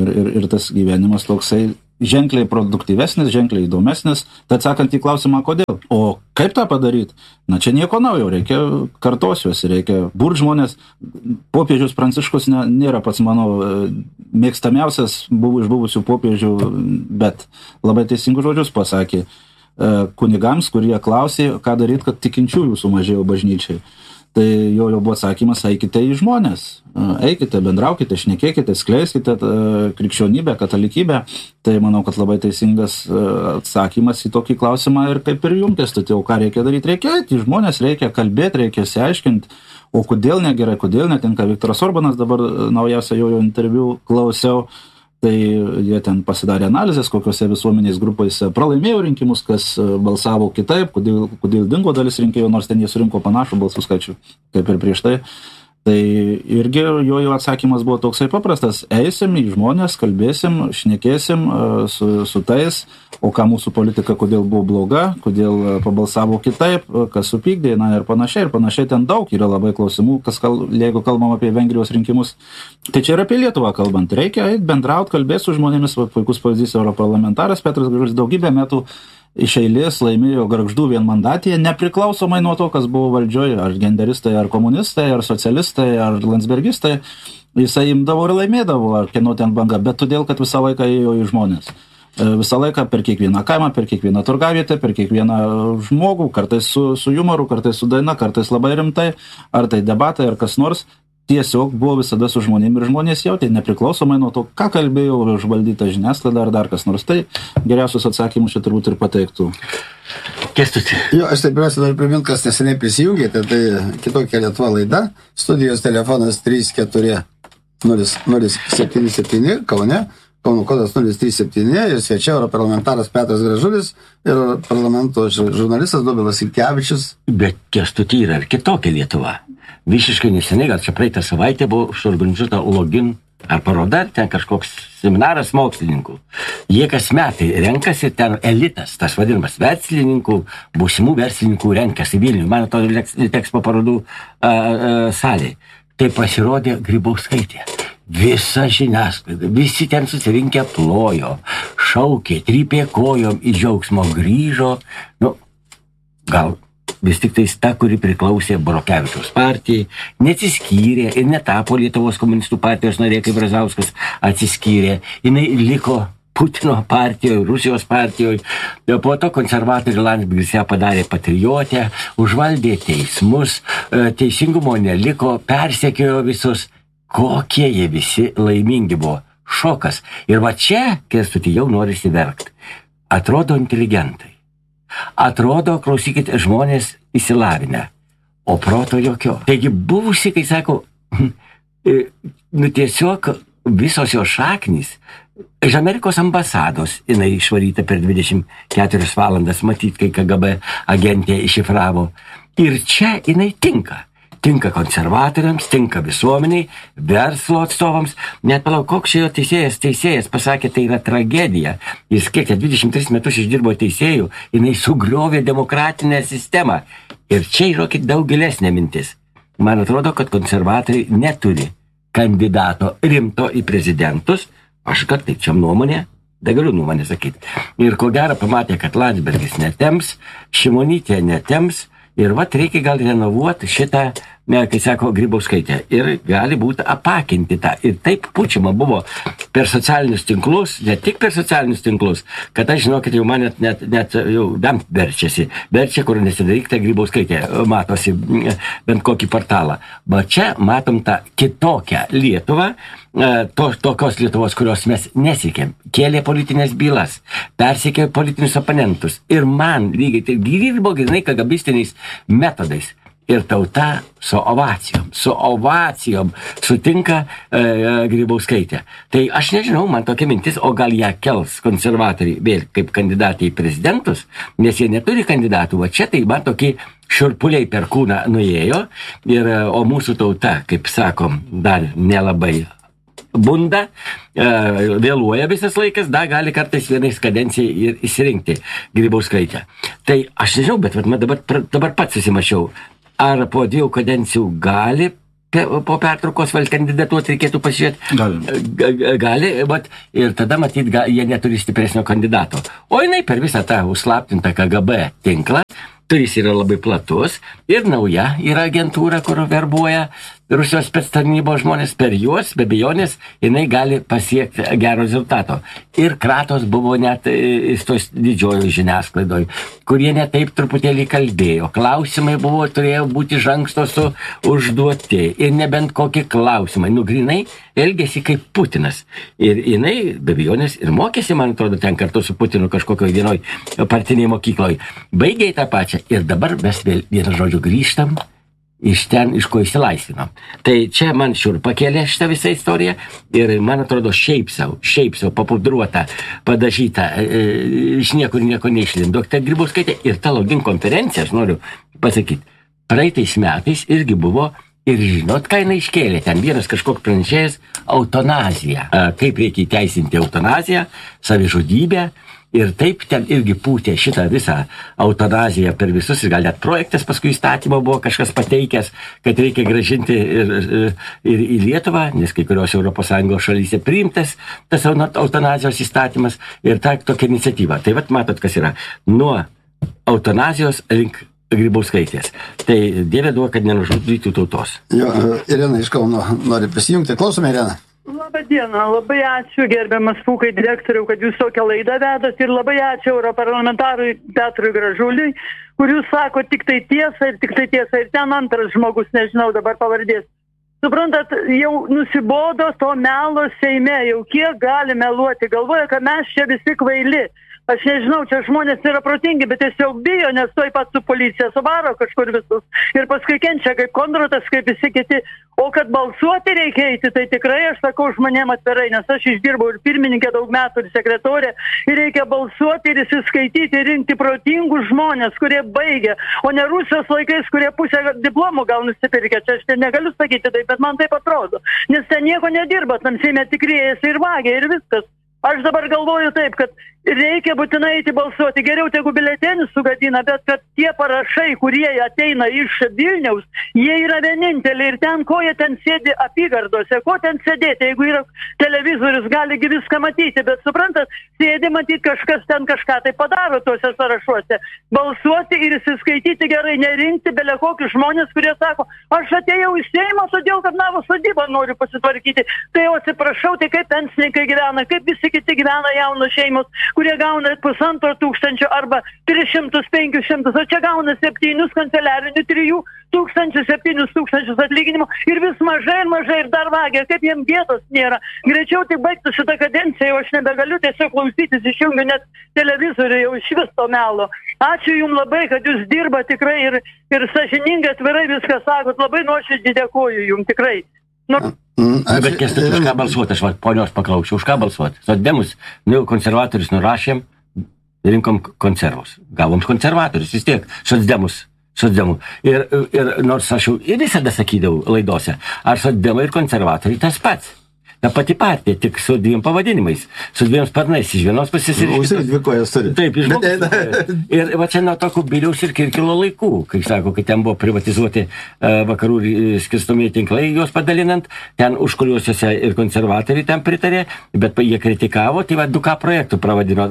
ir tas gyvenimas toksai ženkliai produktyvesnis, ženkliai įdomesnis. Tai atsakant į klausimą, kodėl. O kaip tą padaryti? Na, čia nieko naujo, reikia kartosiuosi, reikia burt žmonės. Popiežius Pranciškus nėra pats mano mėgstamiausias iš buvusių popiežių, bet labai teisingus žodžius pasakė kunigams, kurie klausė, ką daryti, kad tikinčiųjų sumažėjo bažnyčiai. Tai jo buvo atsakymas, eikite į žmonės, eikite, bendraukite, šnekėkite, skleiskite krikščionybę, katalikybę. Tai manau, kad labai teisingas atsakymas į tokį klausimą ir kaip ir jums, Kęstuti, o ką reikia daryti? Reikia eiti į žmonės, reikia kalbėti, reikia išsiaiškinti, o kodėl negerai, kodėl netinka. Viktoras Orbanas, dabar naujausią jo interviu klausiau, tai jie ten pasidarė analizės, kokiose visuomenės grupėse pralaimėjo rinkimus, kas balsavo kitaip, kodėl dingo dalis rinkėjų, nors ten jie surinko panašų balsų skaičių, kaip ir prieš tai. Tai irgi jo atsakymas buvo toksai paprastas. Eisim į žmonės, kalbėsim, šnekėsim su tais, o ką mūsų politika, kodėl buvo bloga, kodėl pabalsavo kitaip, kas supykdė, na ir panašiai. Ir panašiai ten daug yra labai klausimų, jeigu kalbam apie Vengrijos rinkimus. Tai čia ir apie Lietuvą kalbant. Reikia eiti, bendrauti, kalbėti su žmonėmis. Puikus pavyzdys europarlamentaras Petras Gražulis daugybę metų iš eilės laimėjo Gargždų vienmandatėje, nepriklausomai nuo to, kas buvo valdžioje, ar genderistai, ar komunistai, ar socialistai, ar landsbergistai, jisai imdavo ir laimėdavo, ar kieno ten banga, bet todėl, kad visą laiką ėjo į žmonės. visą laiką per kiekvieną kaimą, per kiekvieną turgavietę, per kiekvieną žmogų, kartais su humoru, kartais su daina, kartais labai rimtai, ar tai debatai, ar kas nors, tiesiog buvo visada su žmonėmis ir žmonės jautė, nepriklausomai nuo to, ką kalbėjo užvaldyta žiniasklaida ar dar kas nors. Tai geriausius atsakymus čia turbūt ir pateiktų. Kęstuti. Jo, aš taip pirmiausia noriu priminti, kas neseniai prisijungėte, tai Kitokia Lietuva laida, studijos telefonas 34-077 Kaune, Kauno kodas 037 ir svečia europarlamentaras Petras Gražulis ir parlamento žurnalistas Dobilas Sinkevičius. Bet Kęstuti yra ir Kitokia Lietuva. Visiškai neseniai, gal čia praeitą savaitę buvo suorganizuota login ar paroda, ten kažkoks seminaras mokslininkų. Jie kas metai renkasi ten elitas, tas vadinamas verslininkų, būsimų verslininkų renkasi Vilniuje. Man atrodo, Litexpo parodų salėje. Tai pasirodė Grybauskaitė. Visa žiniasklaida, visi ten susirinkę plojo, šaukė, trypė kojom į džiaugsmo grįžo. Nu, gal vis tik tais ta, kuri priklausė Borokevičiaus partijai, neatsiskyrė ir netapo Lietuvos komunistų partijos narė, kaip Brazauskas atsiskyrė. Jinai liko Putino partijoje, Rusijos partijoje. Po to konservatoriai Landsbergis ją padarė patriotę, užvaldė teismus, teisingumo neliko, persekiojo visus. Kokie jie visi laimingi buvo. Šokas. Ir va čia, Kęstuti, jau norisi verkti. Atrodo inteligentai. Atrodo, klausykit, žmonės įsilavinę. O proto jokio. Taigi buvusi, kai sako, tiesiog visos jo šaknys, iš Amerikos ambasados jinai išvaryta per 24 valandas, matyt, kai KGB agentė iššifravo. Ir čia jinai tinka. Tinka konservatoriams, tinka visuomeniai, verslo atstovams. Net palau, koks čia jo teisėjas pasakė, tai yra tragedija. Jis kiek 23 metus išdirbo teisėjų, jinai sugriovė demokratinę sistemą. Ir čia yra daug gilesnė mintis. Man atrodo, kad konservatoriai neturi kandidato rimto į prezidentus. Aš kad taip čia nuomonė, da galiu nuomonę sakyti. Ir ko gero pamatė, kad Landsbergis netems, Šimonytė netems. Ir vat reikia gal renovuoti šitą, kai sako, Grybauskaitė. Ir gali būti apakinti tą. Ir taip pučiama buvo per socialinius tinklus, ne tik per socialinius tinklus, kad aš žinau, kad jau man net jau bent verčiasi. Verčia, kur nesidarykta Grybauskaitė, matosi bent kokį portalą. Bet čia matom tą kitokią Lietuvą, tokios Lietuvos, kurios mes nesikėm. Kėlė politinės bylas, persikė politinius oponentus. Ir man lygiai tai dirbo grinai kagabistiniais metodais. Ir tauta su ovacijom sutinka Grybauskaitę. Tai aš nežinau, man tokia mintis, o gal ją kels konservatoriai vėl kaip kandidatai į prezidentus, nes jie neturi kandidatų. Va čia tai man tokie šiurpuliai per kūną nuėjo, o mūsų tauta, kaip sakom, dar nelabai bunda, vėluoja visas laikas, da gali kartais vienais kadencijai ir įsirinkti Grybauskaitę. Tai aš nežinau, bet dabar pats susimašiau, ar po 2 kadencijų gali po pertraukos vėl kandidatuoti, reikėtų pasižiūrėti. Gali, bet ir tada matyt, jie neturi stipresnio kandidato. O jinai per visą tą užslaptintą KGB tinklą, kuris yra labai platus, ir nauja yra agentūra, kur verbuoja Rusijos spectarnybos žmonės. Per juos, be abejonės, jinai gali pasiekti gero rezultato. Ir kratos buvo net tos didžiojo žiniasklaidoj, kurie netaip truputėlį kalbėjo. Klausimai turėjo būti iš anksto užduoti. Ir nebent kokie klausimai. Grinai elgėsi kaip Putinas. Ir jinai, be abejonės, ir mokėsi, man atrodo, ten kartu su Putinu kažkokioj vienoj partinėj mokykloj. Baigė tą pačią. Ir dabar mes vėl vieną žodžiu grįžtam iš ten, iš ko išsilaisvino. Tai čia man šiurpą kėlė šitą visą istoriją ir man atrodo šiaip sau papudruota, padažyta, iš niekur nieko neišlindo. Tai Grybauskaitė ir ta login konferencija, aš noriu pasakyti, praeitais metais irgi buvo ir žinot, ką jinai iškėlė. Ten vienas kažkoks pranešėjas eutanazija. Kaip reikia įteisinti eutanaziją, savižudybę. Ir taip ten irgi pūtė šitą visą eutanaziją per visus, ir gal net projektas paskui įstatymo buvo kažkas pateikęs, kad reikia grąžinti ir į Lietuvą, nes kai kurios ES šalyse priimtas tas eutanazijos įstatymas ir ta tokia iniciatyva. Tai vat matot, kas yra. Nuo eutanazijos link Grybauskaitės. Tai Dieve duok, kad nenužudytų tautos. Jo, Irena iš Kauno nori prisijungti. Klausome, Irena. Labą dieną, labai ačiū gerbiamas Pūkai direktoriau, kad jūs tokią laidą vedat ir labai ačiū europarlamentarui Petrui Gražuliui, kur jūs sako tik tai tiesą ir ten antras žmogus, nežinau dabar pavardės. Suprantat, jau nusibodo to melo Seime, jau kiek gali meluoti, galvoja, kad mes čia visi kvaili. Aš nežinau, čia žmonės yra protingi, bet tiesiog bijo, nes tuoj pat su policija suvaro kažkur visus. Ir paskui kenčia kaip Kondratas, kaip visi kiti. O kad balsuoti reikia eiti, tai tikrai aš sakau žmonėm atvirai, nes aš išdirbau ir pirmininkė daug metų, ir sekretorė. Ir reikia balsuoti ir įsiskaityti, ir rinkti protingus žmonės, kurie baigia. O ne Rusijos laikais, kurie pusę diplomų gal nusipirkė. Čia aš negaliu sakyti taip, bet man taip atrodo. Nes ten nieko nedirba, tam Seime tikrėjasi ir vagia ir viskas. Aš dabar galvoju taip, kad reikia būtinai eiti balsuoti. Geriau tegu biuletenį sugadina, bet kad tie parašai, kurie ateina iš Vilniaus, jie yra vieninteliai ir ten, ko jie ten sėdi apygardose, ko ten sėdėti, jeigu yra televizorius, galigi viską matyti, bet suprantat, sėdi matyti kažkas ten kažką tai padaro tuose sąrašuose. Balsuoti ir įsiskaityti gerai, nerinkti belė kokius žmonės, kurie sako, aš atėjau į Seimą, todėl kad navo sodybą noriu pasitvarkyti. Tai jau atsiprašau, tai kaip pensininkai gyvena, kaip visi kiti gyvena jaunos šeimos, kurie gauna 1500 arba 300-500, o čia gauna 7 kanceliarinių, 3000-7000 atlyginimų ir vis mažai ir dar vagia, kaip jiem gėdos nėra. Greičiau tik baigtų šitą kadenciją, aš nebegaliu tiesiog klausytis, išjungiu net televizorių jau iš vis to melo. Ačiū jums labai, kad jūs dirba tikrai ir sąžiningai atvirai viską sakot, labai nuoširdžiai dėkoju jums tikrai. Bet Kęstuti, už ką balsuoti, aš ponios paklausiu, už ką balsuoti? Socdemus, konservatorius nurašėm, rinkom konservus. Gavom konservatorius, vis tiek, socdemų. Ir nors aš jau ir visada sakydavau laidose, ar socdemai ir konservatoriai tas pats. Ta pati partija, tik su dviem pavadinimais, su dviem sparnais, iš vienos pusės ir iš dvi kojas turi. Taip, iš žmogus. Ir va čia nuo to Kubiliaus ir Kirkilo laikų, kai sako, kai ten buvo privatizuoti vakarų skirstomieji tinklai, juos padalinant, ten užkuriuosiuose ir konservatoriai ten pritarė, bet jie kritikavo, tai va 2K projektų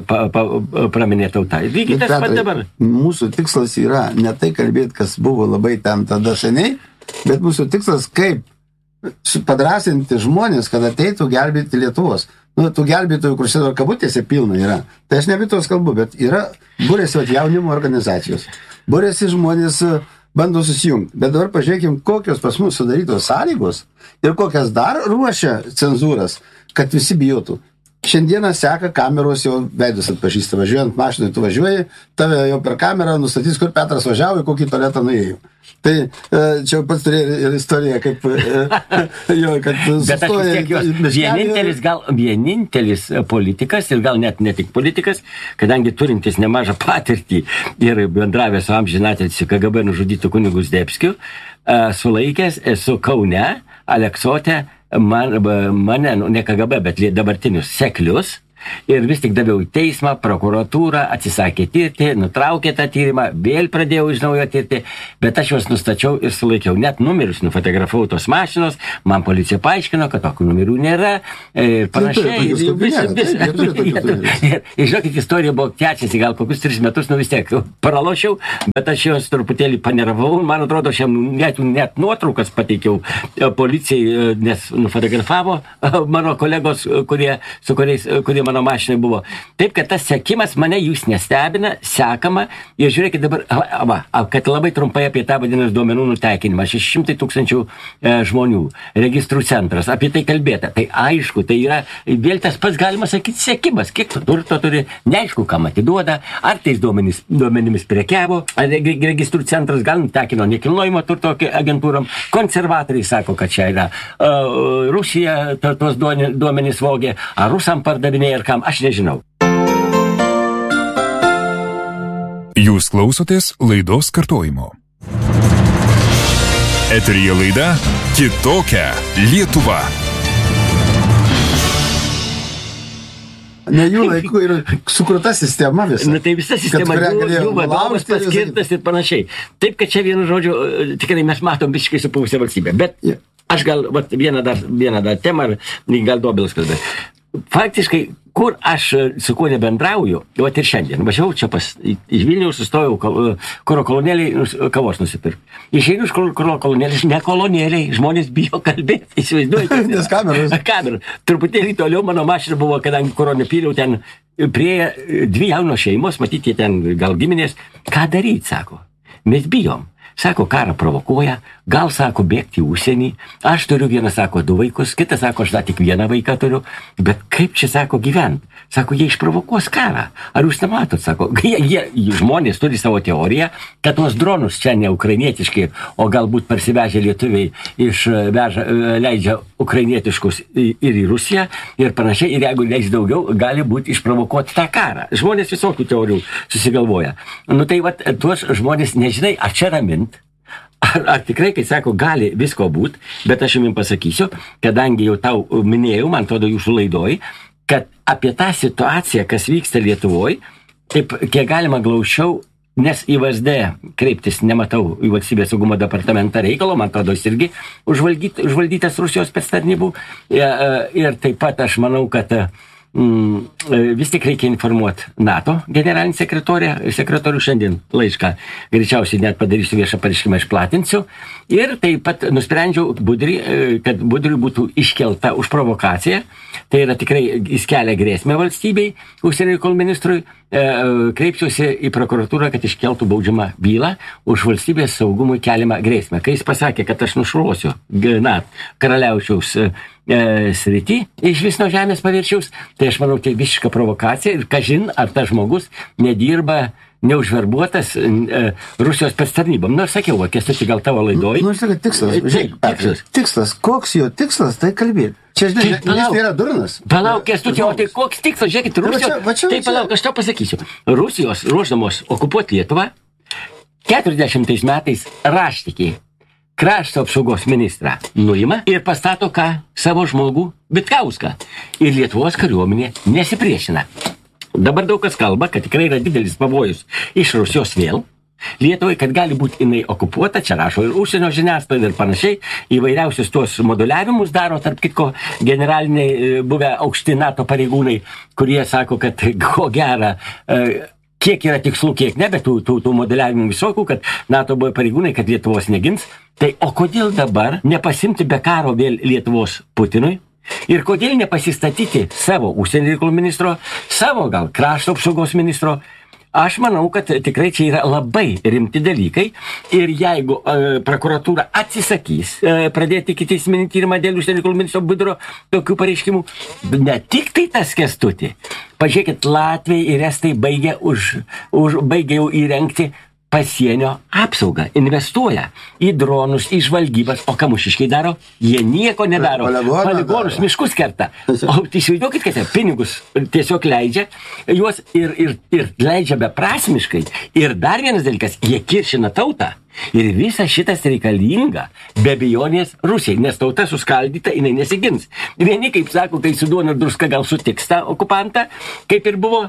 praminė tauta. Lygiai tas pat dabar. Mūsų tikslas yra ne tai kalbėti, kas buvo labai ten tada seniai, bet mūsų tikslas kaip padrasinti žmonės, kad ateitų gelbėti Lietuvos. Tų gelbėtojų, kur sėdo kabutėse pilna yra. Tai aš nebitos kalbu, bet yra būrėsi jaunimo organizacijos. Būrėsi žmonės bando susijungti. Bet dabar pažiūrėkim, kokios pas mus sudarytos sąlygos ir kokias dar ruošia cenzūras, kad visi bijotų. Šiandieną seka kameros, jau veidus atpažįsta. Važiuojant mašinai, tu važiuoji, tave jau per kamerą nustatys, kur Petras važiavo, į kokį tualetą nuėjo. Tai čia pats turėjo ir istoriją, kaip jo, kad sustoja. Bet vienintelis politikas, ir gal net ne tik politikas, kadangi turintis nemažą patirtį ir bendravę su amžinatilsiu KGB nužudytų kunigu Zdebskiu, sulaikęs esu Kaune, Aleksote, mane, ne KGB, bet dabartinius seklius, ir vis tik daviau į teismą, prokuratūrą, atsisakė tirti, nutraukė tą tyrimą, vėl pradėjau iš naujo tirti, bet aš juos nustačiau ir sulaikiau. Net numerius nufotografavau tos mašinos, man policija paaiškino, kad tokių numerių nėra ir panašiai. Ir žinokit, istorija buvo tęsiasi gal kokius 3 metus, vis tiek pralošiau, bet aš juos truputėlį paneravau, man atrodo, aš net nuotraukas pateikiau policijai, nes nufotografavo mano kolegos, kurie mano mašinai buvo. Taip, kad tas sekimas mane jūs nestebina, sekama, ir žiūrėkit dabar, kad labai trumpai apie tą vadinasi duomenų nutekinimą. 600 000 žmonių, registrų centras, apie tai kalbėta. Tai aišku, tai yra vėl tas pats galima sakyti sekimas, kiek turto turi, neaišku, kam atiduoda, ar tais duomenimis prekiavo, ar registrų centras gal nutekino nekilnojimo turto agentūram, konservatoriai sako, kad čia yra Rusija tos duomenys vogė, ar rusam pardavinėja, ir kam, aš nežinau. Jūs klausotės laidos kartojimo. Eteryje laida Kitokia Lietuva. Ne jų laikų ir sukurta sistema visa. Tai visa sistema, jų vadovas paskirtas ir panašiai. Taip, kad čia vienu žodžiu, tikrai mes matom visiškai supuvusią valstybę. Bet aš gal vieną dar temą, gal Dobilas kalbės. faktiškai, kur aš su kuo nebendrauju, vat ir šiandien, važiavau čia iš Vilniaus, sustojau kuro kolonėliai kavos nusipirkti. Išeinu iš kuro kolonėliai, ne kolonėliai, žmonės bijo kalbėti, įsivaizduojate. Nes kameros. Truputėlį toliau mano mašina buvo, kadangi kuro nepyliau, ten prie 2 jaunos šeimos, matyti ten gal giminės, ką daryti, sako. Mes bijom. Sako, karą provokuoja, gal, sako, bėgti į užsienį. Aš turiu vieną, sako, 2 vaikus, kitas, sako, aš dar tik 1 vaiką turiu. Bet kaip čia, sako, gyvent? Sako, jie išprovokuos karą. Ar jūs nematot, sako, žmonės turi savo teoriją, kad tuos dronus čia ne ukrainietiški, o galbūt parsivežę lietuviai leidžia ukrainietiškus ir į Rusiją ir panašiai. Ir jeigu leis daugiau, gali būti išprovokuoti tą karą. Žmonės visokių teorijų susigalvoja. Nu tai vat, tuos žmonės nežinai, ar čia ramint. Ar tikrai, kai sako, gali visko būti, bet aš jums pasakysiu, kadangi jau tau minėjau, man atrodo jūsų laidoj, kad apie tą situaciją, kas vyksta Lietuvoje, taip kiek galima glaušiau, nes į VSD kreiptis nematau į valstybės saugumo departamentą reikalo, man atrodo, jis irgi užvaldytas Rusijos spectarnybų ir taip pat aš manau, kad vis tik reikia informuoti NATO generalinį sekretorių šiandien laišką. Greičiausiai net padarysiu viešą pareiškimą, išplatinsiu. Ir taip pat nusprendžiau kad Budriui būtų iškelta už provokaciją. Tai yra tikrai jis kelia grėsmę valstybei, užsienio reikalų ministrui. Kreipsiuosi į prokuratūrą, kad iškeltų baudžiamą bylą už valstybės saugumui keliamą grėsmę. Kai jis pasakė, kad aš nušluosiu karaliaučiaus srity iš vis nuo žemės paviršiaus, tai aš manau, tai visiška provokacija ir kažin, ar tas žmogus nedirba neužverbuotas Rusijos spectarnybom. Nu, aš sakiau, Kęstuti, gal tavo laidoj. Nu, aš sakiau, tikslas. Tikslas. Koks jo tikslas, tai kalbėti. Čia, žinai, jis yra durnas. Palauk, Kęstuti, o tai koks tikslas? Žiūrėkit, Rusijos... Tai palauk, aš tau pasakysiu. Rusijos ruošdamos okupuoti Lietuvą 40 metais raštikį krašto apsaugos ministrą nuima ir pastato savo žmogų Vitkauską. Ir Lietuvos kariuomenė nesipriešina. Dabar daug kas kalba, kad tikrai yra didelis pavojus iš Rusijos vėl. Lietuvai, kad gali būti jinai okupuota, čia rašo ir užsienio žiniasklaida ir panašiai, įvairiausius tuos moduliavimus daro, tarp kitko, generaliniai buvę aukšti NATO pareigūnai, kurie sako, kad ko gera, kiek yra tikslų, kiek ne, bet tų modeliavimų visokių, kad NATO buvo pareigūnai, kad Lietuvos negins. Tai o kodėl dabar nepasimti be karo vėl Lietuvos Putinui? Ir kodėl nepasistatyti savo užsienio reikalų ministro, savo gal krašto apsaugos ministro? Aš manau, kad tikrai čia yra labai rimti dalykai ir jeigu prokuratūra atsisakys pradėti ikiteisminį tyrimą dėl užsienio reikalų ministro Budrio tokių pareiškimų, ne tik tai tas Kęstuti. Pažiūrėkit, Latviai ir Estai baigia jau įrengti pasienio apsaugą, investuoja į dronus, į žvalgybas, o ką mūšiškiai daro? Jie nieko nedaro. Poligonus, miškus kerta. O įsivaizduokit, kad pinigus tiesiog leidžia juos ir leidžia beprasmiškai. Ir dar vienas dalykas, jie kiršina tautą. Ir visa šitas reikalinga be abejonės Rusijai, nes tauta suskaldyta, jinai nesigins. Vieni, kaip sako, kai su duona ir druska gal sutiks tą okupantą, kaip ir buvo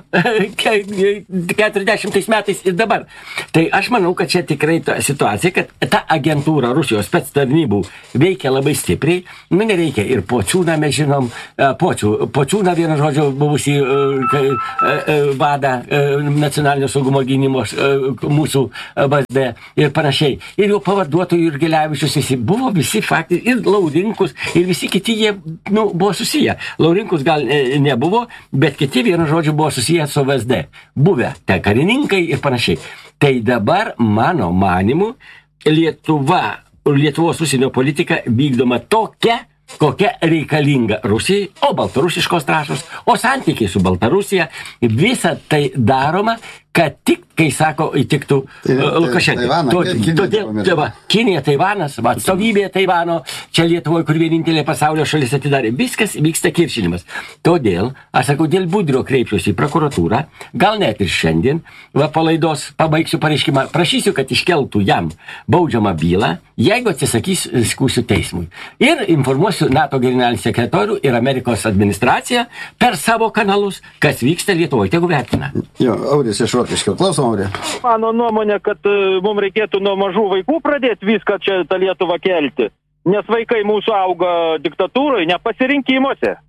40 metais ir dabar. Tai aš manau, kad čia tikrai ta situacija, kad ta agentūra Rusijos spectarnybų veikia labai stipriai. Nu, nereikia. Ir Pociūną mes žinom, Pociūną vieną žodžio buvusį vadą nacionalinio saugumo gynimos mūsų VSD ir panašiai. Ir jo pavaduotojų ir Gelevičius visi faktai, ir Laurinkus, ir visi kiti jie buvo susiję. Laurinkus gal nebuvo, bet kiti vienu žodžiu buvo susiję su VSD. Buvę te karininkai ir panašiai. Tai dabar, mano manimu, Lietuvos užsienio politika vykdoma tokia, kokia reikalinga Rusijai, o baltarusiškos trąšos, o santykiai su Baltarusija, visa tai daroma, kad tik, kai sako, įtiktų Lukašenkai. Todėl Kinija, Taivanas, atstovybė Taivano, čia Lietuvoje, kur vienintelė pasaulio šalis atidarė, viskas vyksta kiršinimas. Todėl, aš sakau, dėl Budrio kreipsiuosi į prokuratūrą, gal net ir šiandien, po laidos pabaigsiu pareiškimą, prašysiu, kad iškeltų jam baudžiamą bylą, jeigu atsisakys, skųsiu teismui. Ir informuosiu NATO generalinį sekretorių ir Amerikos administraciją per savo kanalus, kas vyksta Lietuvoje. Tegu vertina. Jo, Auris iš Rokiškio. Klausom, Aurė. Mano nuomonė, kad mums reikėtų nuo mažų vaikų pradėti viską čia tą Lietuvą kelti, nes vaikai mūsų auga diktatūroje, nepasirinkimuose.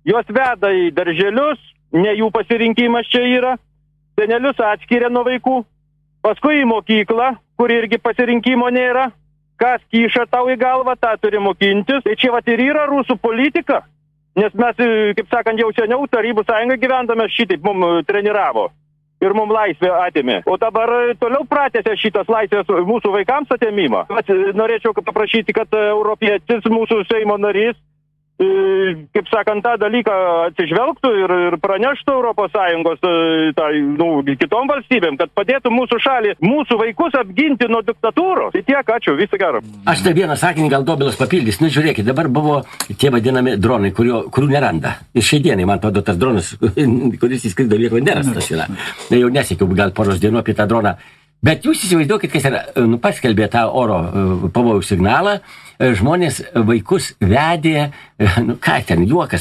Jos veda į darželius, ne jų pasirinkimas čia yra. Senelius atskiria nuo vaikų. Paskui į mokyklą, kur irgi pasirinkimo nėra. Kas kyša tau į galvą, tą turi mokintis. Tai čia vat ir yra rusų politika. Nes mes, kaip sakant, jau seniau Tarybų sąjungą gyvendame šitaip mums treniravo. Ir mums laisvę atėmė. O dabar toliau pratęsė šitas laisvės mūsų vaikams atėmimą. Norėčiau paprašyti, kad europietis, mūsų Seimo narys, kaip sakant, tą dalyką atsižvelgtų ir praneštų Europos Sąjungos kitom valstybėm, kad padėtų mūsų šalį, mūsų vaikus apginti nuo diktatūros. Tai tiek, ačiū, visą gerą. Aš tai vieną sakinį gal Dobilas papildys. Nu, žiūrėkit, dabar buvo tie vadinami dronai, kurių neranda. Ir šiai dienai, man atrodo, tas dronas, kuris įskrido Lietuvą, nerastas yra. Jau nesiekiau gal poros dienų apie tą droną. Bet jūs įsivaizduokit, kas yra, paskelbė tą oro pavojų signalą, žmonės vaikus vedė, ką ten, juokas,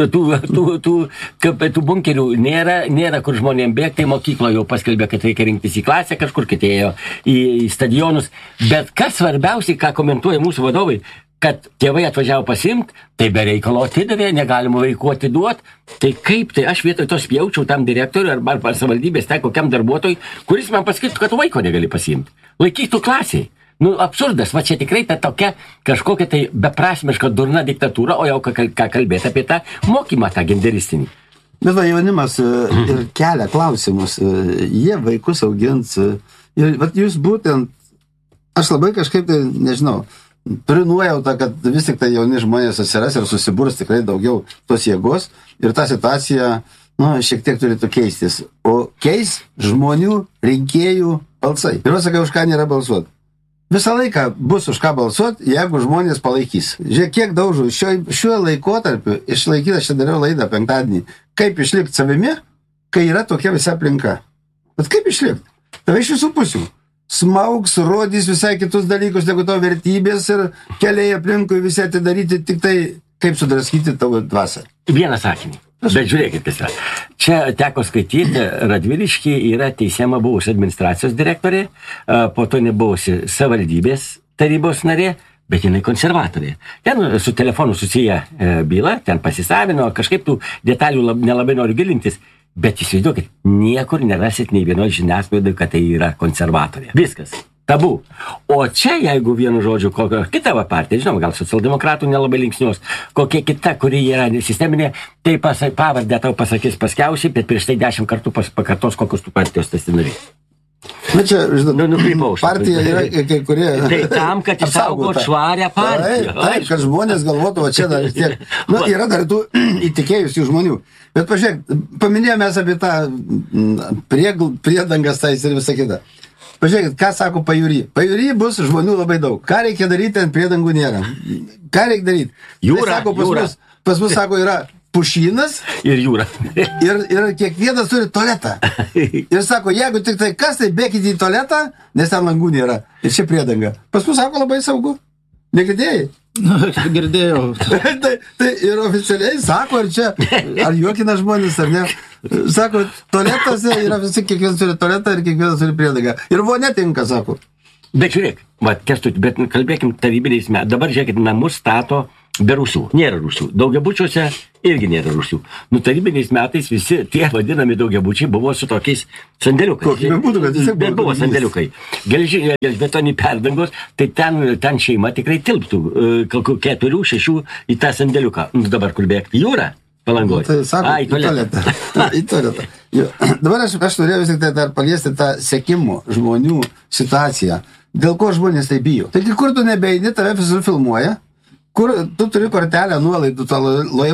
tų bunkerių nėra kur žmonėm bėgti, mokykloje jau paskelbė, kad reikia rinktis į klasę, kažkur kitėjo į stadionus. Bet kas svarbiausiai, ką komentuoja mūsų vadovai, kad tėvai atvažiavo pasimti, tai be reikalo atidavė, negalima vaikų atiduoti. Tai kaip tai aš vietoj to spjaučiau tam direktoriui arba savivaldybės tai kokiam darbuotojui, kuris man pasakytų, kad vaiko negali pasimti. Laikytų klasiai. Nu, absurdas, va čia tikrai ta tokia kažkokia tai beprasmiška durna diktatūra, o jau ką kalbėti apie tą mokymą, tą genderistinį. Bet va, jaunimas ir kelia klausimus, jie vaikus augins. Ir vat jūs būtent, aš labai kažkaip tai, nežinau, turiu nuojautą, kad vis tik tai jauni žmonės atsiras ir susiburs tikrai daugiau tos jėgos ir ta situacija, šiek tiek turėtų keistis. O keis žmonių, rinkėjų balsai. Ir vas sakai, už ką nėra balsuoti. Visą laiką bus už ką balsuoti, jeigu žmonės palaikys. Žiūrėk, kiek daužų šiuo laikotarpiu išlaikyti, aš čia dariau laidą penktadienį, kaip išlikti savimi, kai yra tokia visa aplinka. Bet kaip išlikti? Tave iš visų pusių. Smaugs, rodys visai kitus dalykus, negu to vertybės ir keliai aplinkui visi atidaryti, tik tai kaip sudraskyti tavo dvasą. Vieną sakinį. Bet žiūrėkit, kas yra. Čia teko skaityti, Radvilišky yra teisiama buvusi administracijos direktorė, po to nebuvusi savivaldybės tarybos narė, bet jinai konservatorė. Ten su telefonu susiję byla, ten pasisavino, kažkaip tų detalių nelabai noriu gilintis. Bet įsivaizduokit, niekur nerasit nei vienoj žiniasklaidai, kad tai yra konservatorė. Viskas. Tabu. O čia, jeigu vienu žodžiu, kokia kita partija, žinoma, gal socialdemokratų nelabai linksnios, kokia kita, kuri yra sisteminė, tai pavardę tau pasakys paskiausiai, bet prieš tai 10 kartų pakartos, kokios tų partijos tas nariai. Na čia, žinau, partija yra kai kurie... Tai tam, kad išsaugot švarę partiją. Taip, kad žmonės galvotų, o čia dar tiek... Yra dar tų įtikėjusių žmonių. Bet pažiūrėk, paminėjome mes apie tą priedangas tais ir visą kitą. Pažiūrėkit, ką sako pajūry. Pajūry bus žmonių labai daug. Ką reikia daryti, ten priedangų nėra. Ką reikia daryti? Jūra, tai sako, pas mus sako, yra pušynas ir jūra. ir kiekvienas turi tualetą. Ir sako, jeigu tik tai kas, tai bėkite į tualetą, nes ten langų nėra. Ir čia priedanga. Pas mus sako labai saugu. Negirdėjai? Girdėjau. tai ir oficialiai sako, ar juokina žmonės, ar ne. Sako, tualetose yra visi, kiekvienas turi tualetą ir kiekvienas turi priedangą. Ir buvo netinka, sako. Bet žiūrėk, bet kalbėkim tarybiniais metais. Dabar žiūrėkit, namus stato be rūsių. Nėra rūsių. Daugiabučiuose irgi nėra rūsių. Tarybiniais metais visi tie vadinami daugiabučiai buvo su tokiais sandėliukais. Bet buvo sandėliukai. Gelžbetoniai perdangos, tai ten šeima tikrai tilptų 4-6 į tą sandėliuką. Dabar kur bėgti? Jūra? Palangoje. Tai sako, į tualetą. Dabar aš norėjau vis tik dar paliesti tą sekimo žmonių situaciją. Dėl ko žmonės tai bijo? Tai kur tu nebeini, tave visur filmuoja, kur tu turi kortelę nuolaidų, tą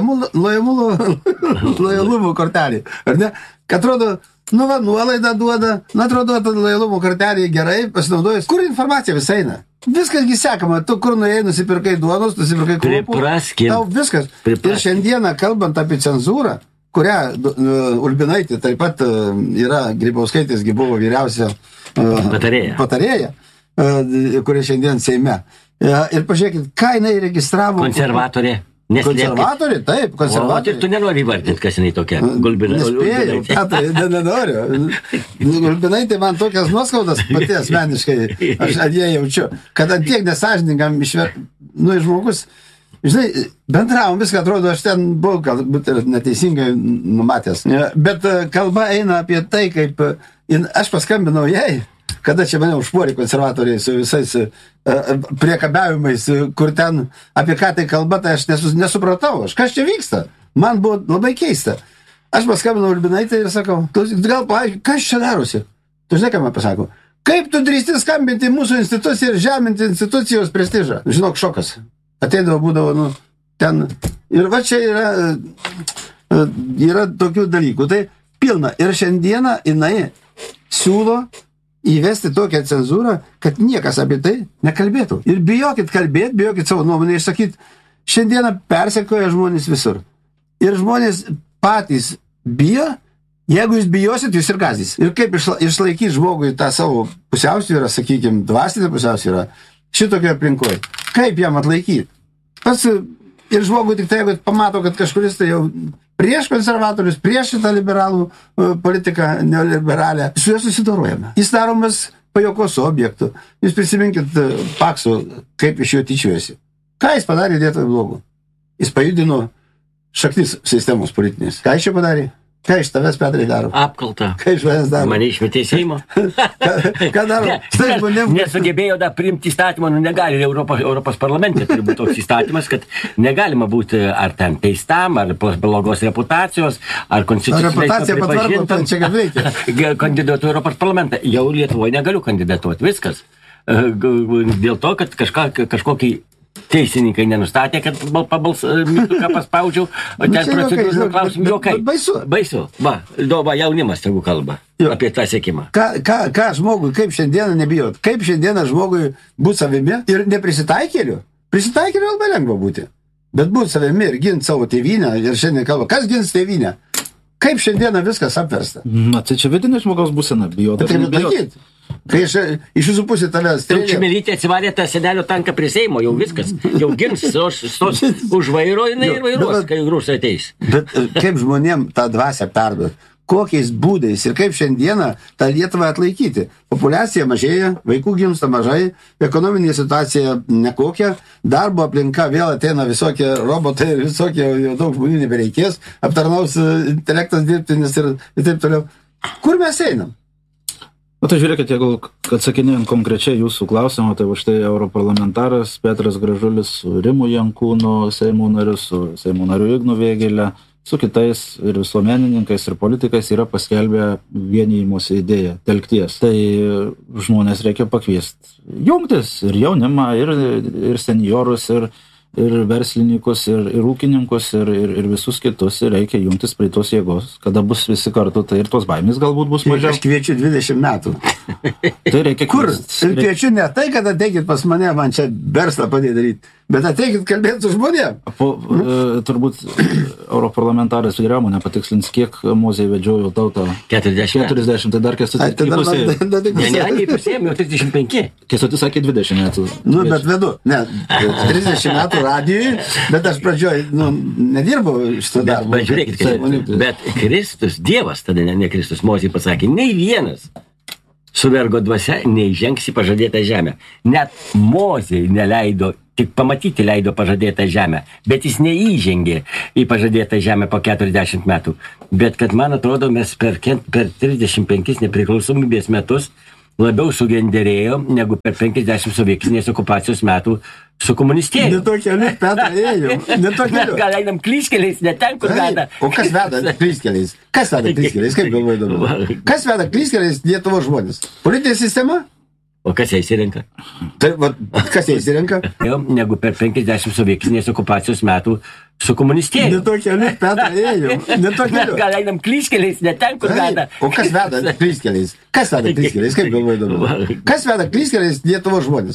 lojalumo kortelį. Ar ne? Kad atrodo, nuolaidą duoda, atrodo, lojalumo kortelį gerai pasinaudojus. Kur informacija visai eina? Viskasgi sekama, tu kur nuėjai, nusipirkai duonos, nusipirkai krupų. Tau viskas. Ir šiandieną, kalbant apie cenzūrą, kurią Ulbinaitė taip pat yra, Grybauskaitės buvo vyriausia patarėja, kurie šiandien Seime. Ir pažiūrėkit, ką jinai registravo. Konservatorė. Konservatorė, taip, konservatorė. Ir tu nenori įvardinti, kas jinai tokia. Nespėjau, Petrai, nenoriu. Gulbinaitė man tokias nuoskaudas pati asmeniškai, aš ją jaučiu, kad ant tiek nesąžiningam žmogus žinai, bendravom viską, atrodo, aš ten buvau galbūt ir neteisingai numatęs. Bet kalba eina apie tai, kaip aš paskambinau jai, kada čia mane užpuolė konservatoriai su visais priekabiavimais, kur ten apie ką tai kalba, tai aš nesupratau. Kas čia vyksta? Man buvo labai keista. Aš paskambinau Urbinaitę ir sakau, gal paaiškink, kas čia darosi? Tu žinai, ką man pasako? Kaip tu drįsti skambinti mūsų instituciją ir žeminti institucijos prestižą? Žinok, šokas. Ateidavo, būdavo, ten. Ir va čia yra tokių dalykų. Tai pilna. Ir šiandieną jinai siūlo įvesti tokią cenzūrą, kad niekas apie tai nekalbėtų. Ir bijokit kalbėti, bijokit savo nuomonę išsakyti. Šiandieną persekioja žmonės visur. Ir žmonės patys bijo, jeigu jūs bijosit, jūs ir gąsdys. Ir kaip išlaikyti žmogui tą savo pusiausvyrą, sakykime, dvasinę pusiausvyrą, šitokio aplinkoje. Kaip jam atlaikyti? Pats ir žmogui tik tai, jeigu pamato, kad kažkuris tai jau prieš konservatorius, prieš šitą liberalų politiką neoliberalią, su juo susidorojame. Jis daromas pajokos objektų. Jūs prisiminkit Pakso, kaip iš jo tyčiuojasi. Ką jis padarė vietoj blogų? Jis pajudino šaknis sistemos politinės. Ką iš čia padarė? Ką iš tavęs, Petrai, daro? Apkalta. Ką iš manęs daro? Mane išmetė Seimo. Ką daro? Nesugebėjo dar priimti įstatymą, negali Europos parlamente turi būti toks įstatymas, kad negalima būti ar ten teistam, ar blogos reputacijos, ar konstitucinės pripažintam kandidatuoti Europos parlamentą. Jau Lietuvoje negaliu kandidatuoti. Viskas. Dėl to, kad kažkokį teisininkai nenustatė, kad mygtuką paspaudžiau, o ten procedūrų klausim jokai. Baisu. Va, jaunimas tegu kalba apie tą sekimą. Ką žmogui, kaip šiandieną nebijot? Kaip šiandieną žmogui būti savimi ir neprisitaikėliu? Prisitaikėliu labai lengva būti. Bet būti savimi ir ginti savo tėvynę ir šiandien kalba, kas gins tėvynę? Kaip šiandieną viskas apversta? Na, tai čia vidinė žmogaus būsena, bijot. Tai nebijot. Kai iš jūsų pusė tavęs strėlė. Čimilytė atsivarė tą senelio tanką prie Seimo, jau viskas. Jau gins, stos už vairo, jinai ir vairuos, kai rusai ateis. Bet kaip žmonėm tą dvasę perduot? Kokiais būdais ir kaip šiandieną tą Lietuvą atlaikyti? Populiacija mažėja, vaikų gimsta mažai, ekonominė situacija nekokia, darbo aplinka vėl ateina visokie robotai ir visokie, jau daug žmonių nebereikės, aptarnaus intelektas dirbtinis ir taip toliau. Kur mes einam? O tai žiūrėkit, jeigu atsakinėjant konkrečiai jūsų klausimą, tai štai europarlamentaras Petras Gražulis su Rimu Jankūnu, Seimo nariu, su Seimo nariu Ignu Vėgėle, su kitais ir visuomenininkais ir politikais yra paskelbę vienijimosi idėją, telkties. Tai žmonės reikia pakviesti jungtis ir jaunimą, ir seniorus, ir verslininkus, ir ūkininkus, ir visus kitus, ir reikia jungtis prie tos jėgos. Kada bus visi kartu, tai ir tos baimės galbūt bus mažiau. Aš kviečiu 20 metų. Tai reikia kur? Ir kviečiu ne tai, kad ateikit pas mane, man čia verslą padėti, bet ateikit kalbėti su žmonėm. Turbūt europarlamentaras vyriau mane patikslins, kiek Mozė vedžiojo tautą. 40, tai dar Kęstutis įpusėjo. Ne, įpusėjom, jau 35. Kęstutis sakė 20 metų. Nu, bet vedu. Ne, 30 metų radijui, bet aš pradžioj, nedirbau šitą darbą. Bet žiūrėkit, bet Kristus, Dievas, tada ne Kristus, Mozė pasakė, nei vienas su vergo dvasia neįžengs į pažadėtą žemę. Net Mozė neleido, tik pamatyti leido pažadėtą žemę, bet jis neįžengė į pažadėtą žemę po 40 metų. Bet kad, man atrodo, mes per 35 nepriklausomybės metus labiau sugenderėjo, negu per 50 sovietinės okupacijos metų su komunistėjimu. Ne to keliu, Petra, ėjau. Gal einam klystkeliais, ne ten, kur veda. O kas veda klystkeliais? Kas veda klystkeliais? Kaip galvoju dabar? Kas veda klystkeliais Lietuvos žmonės? Politinė sistema? O kas ją įsirenka? Tai, kas ją įsirenka? Negu per 50 sovietinės okupacijos metų su komunistėjimu. Ne to keliu, Petra, ėjau. Gal einam klystkeliais, ne ten, kur veda. O kas veda klystkeliais? Kas veda klystkeliais? Kaip galvoju dabar? Kas veda klystkeliais Lietuvos žmonės?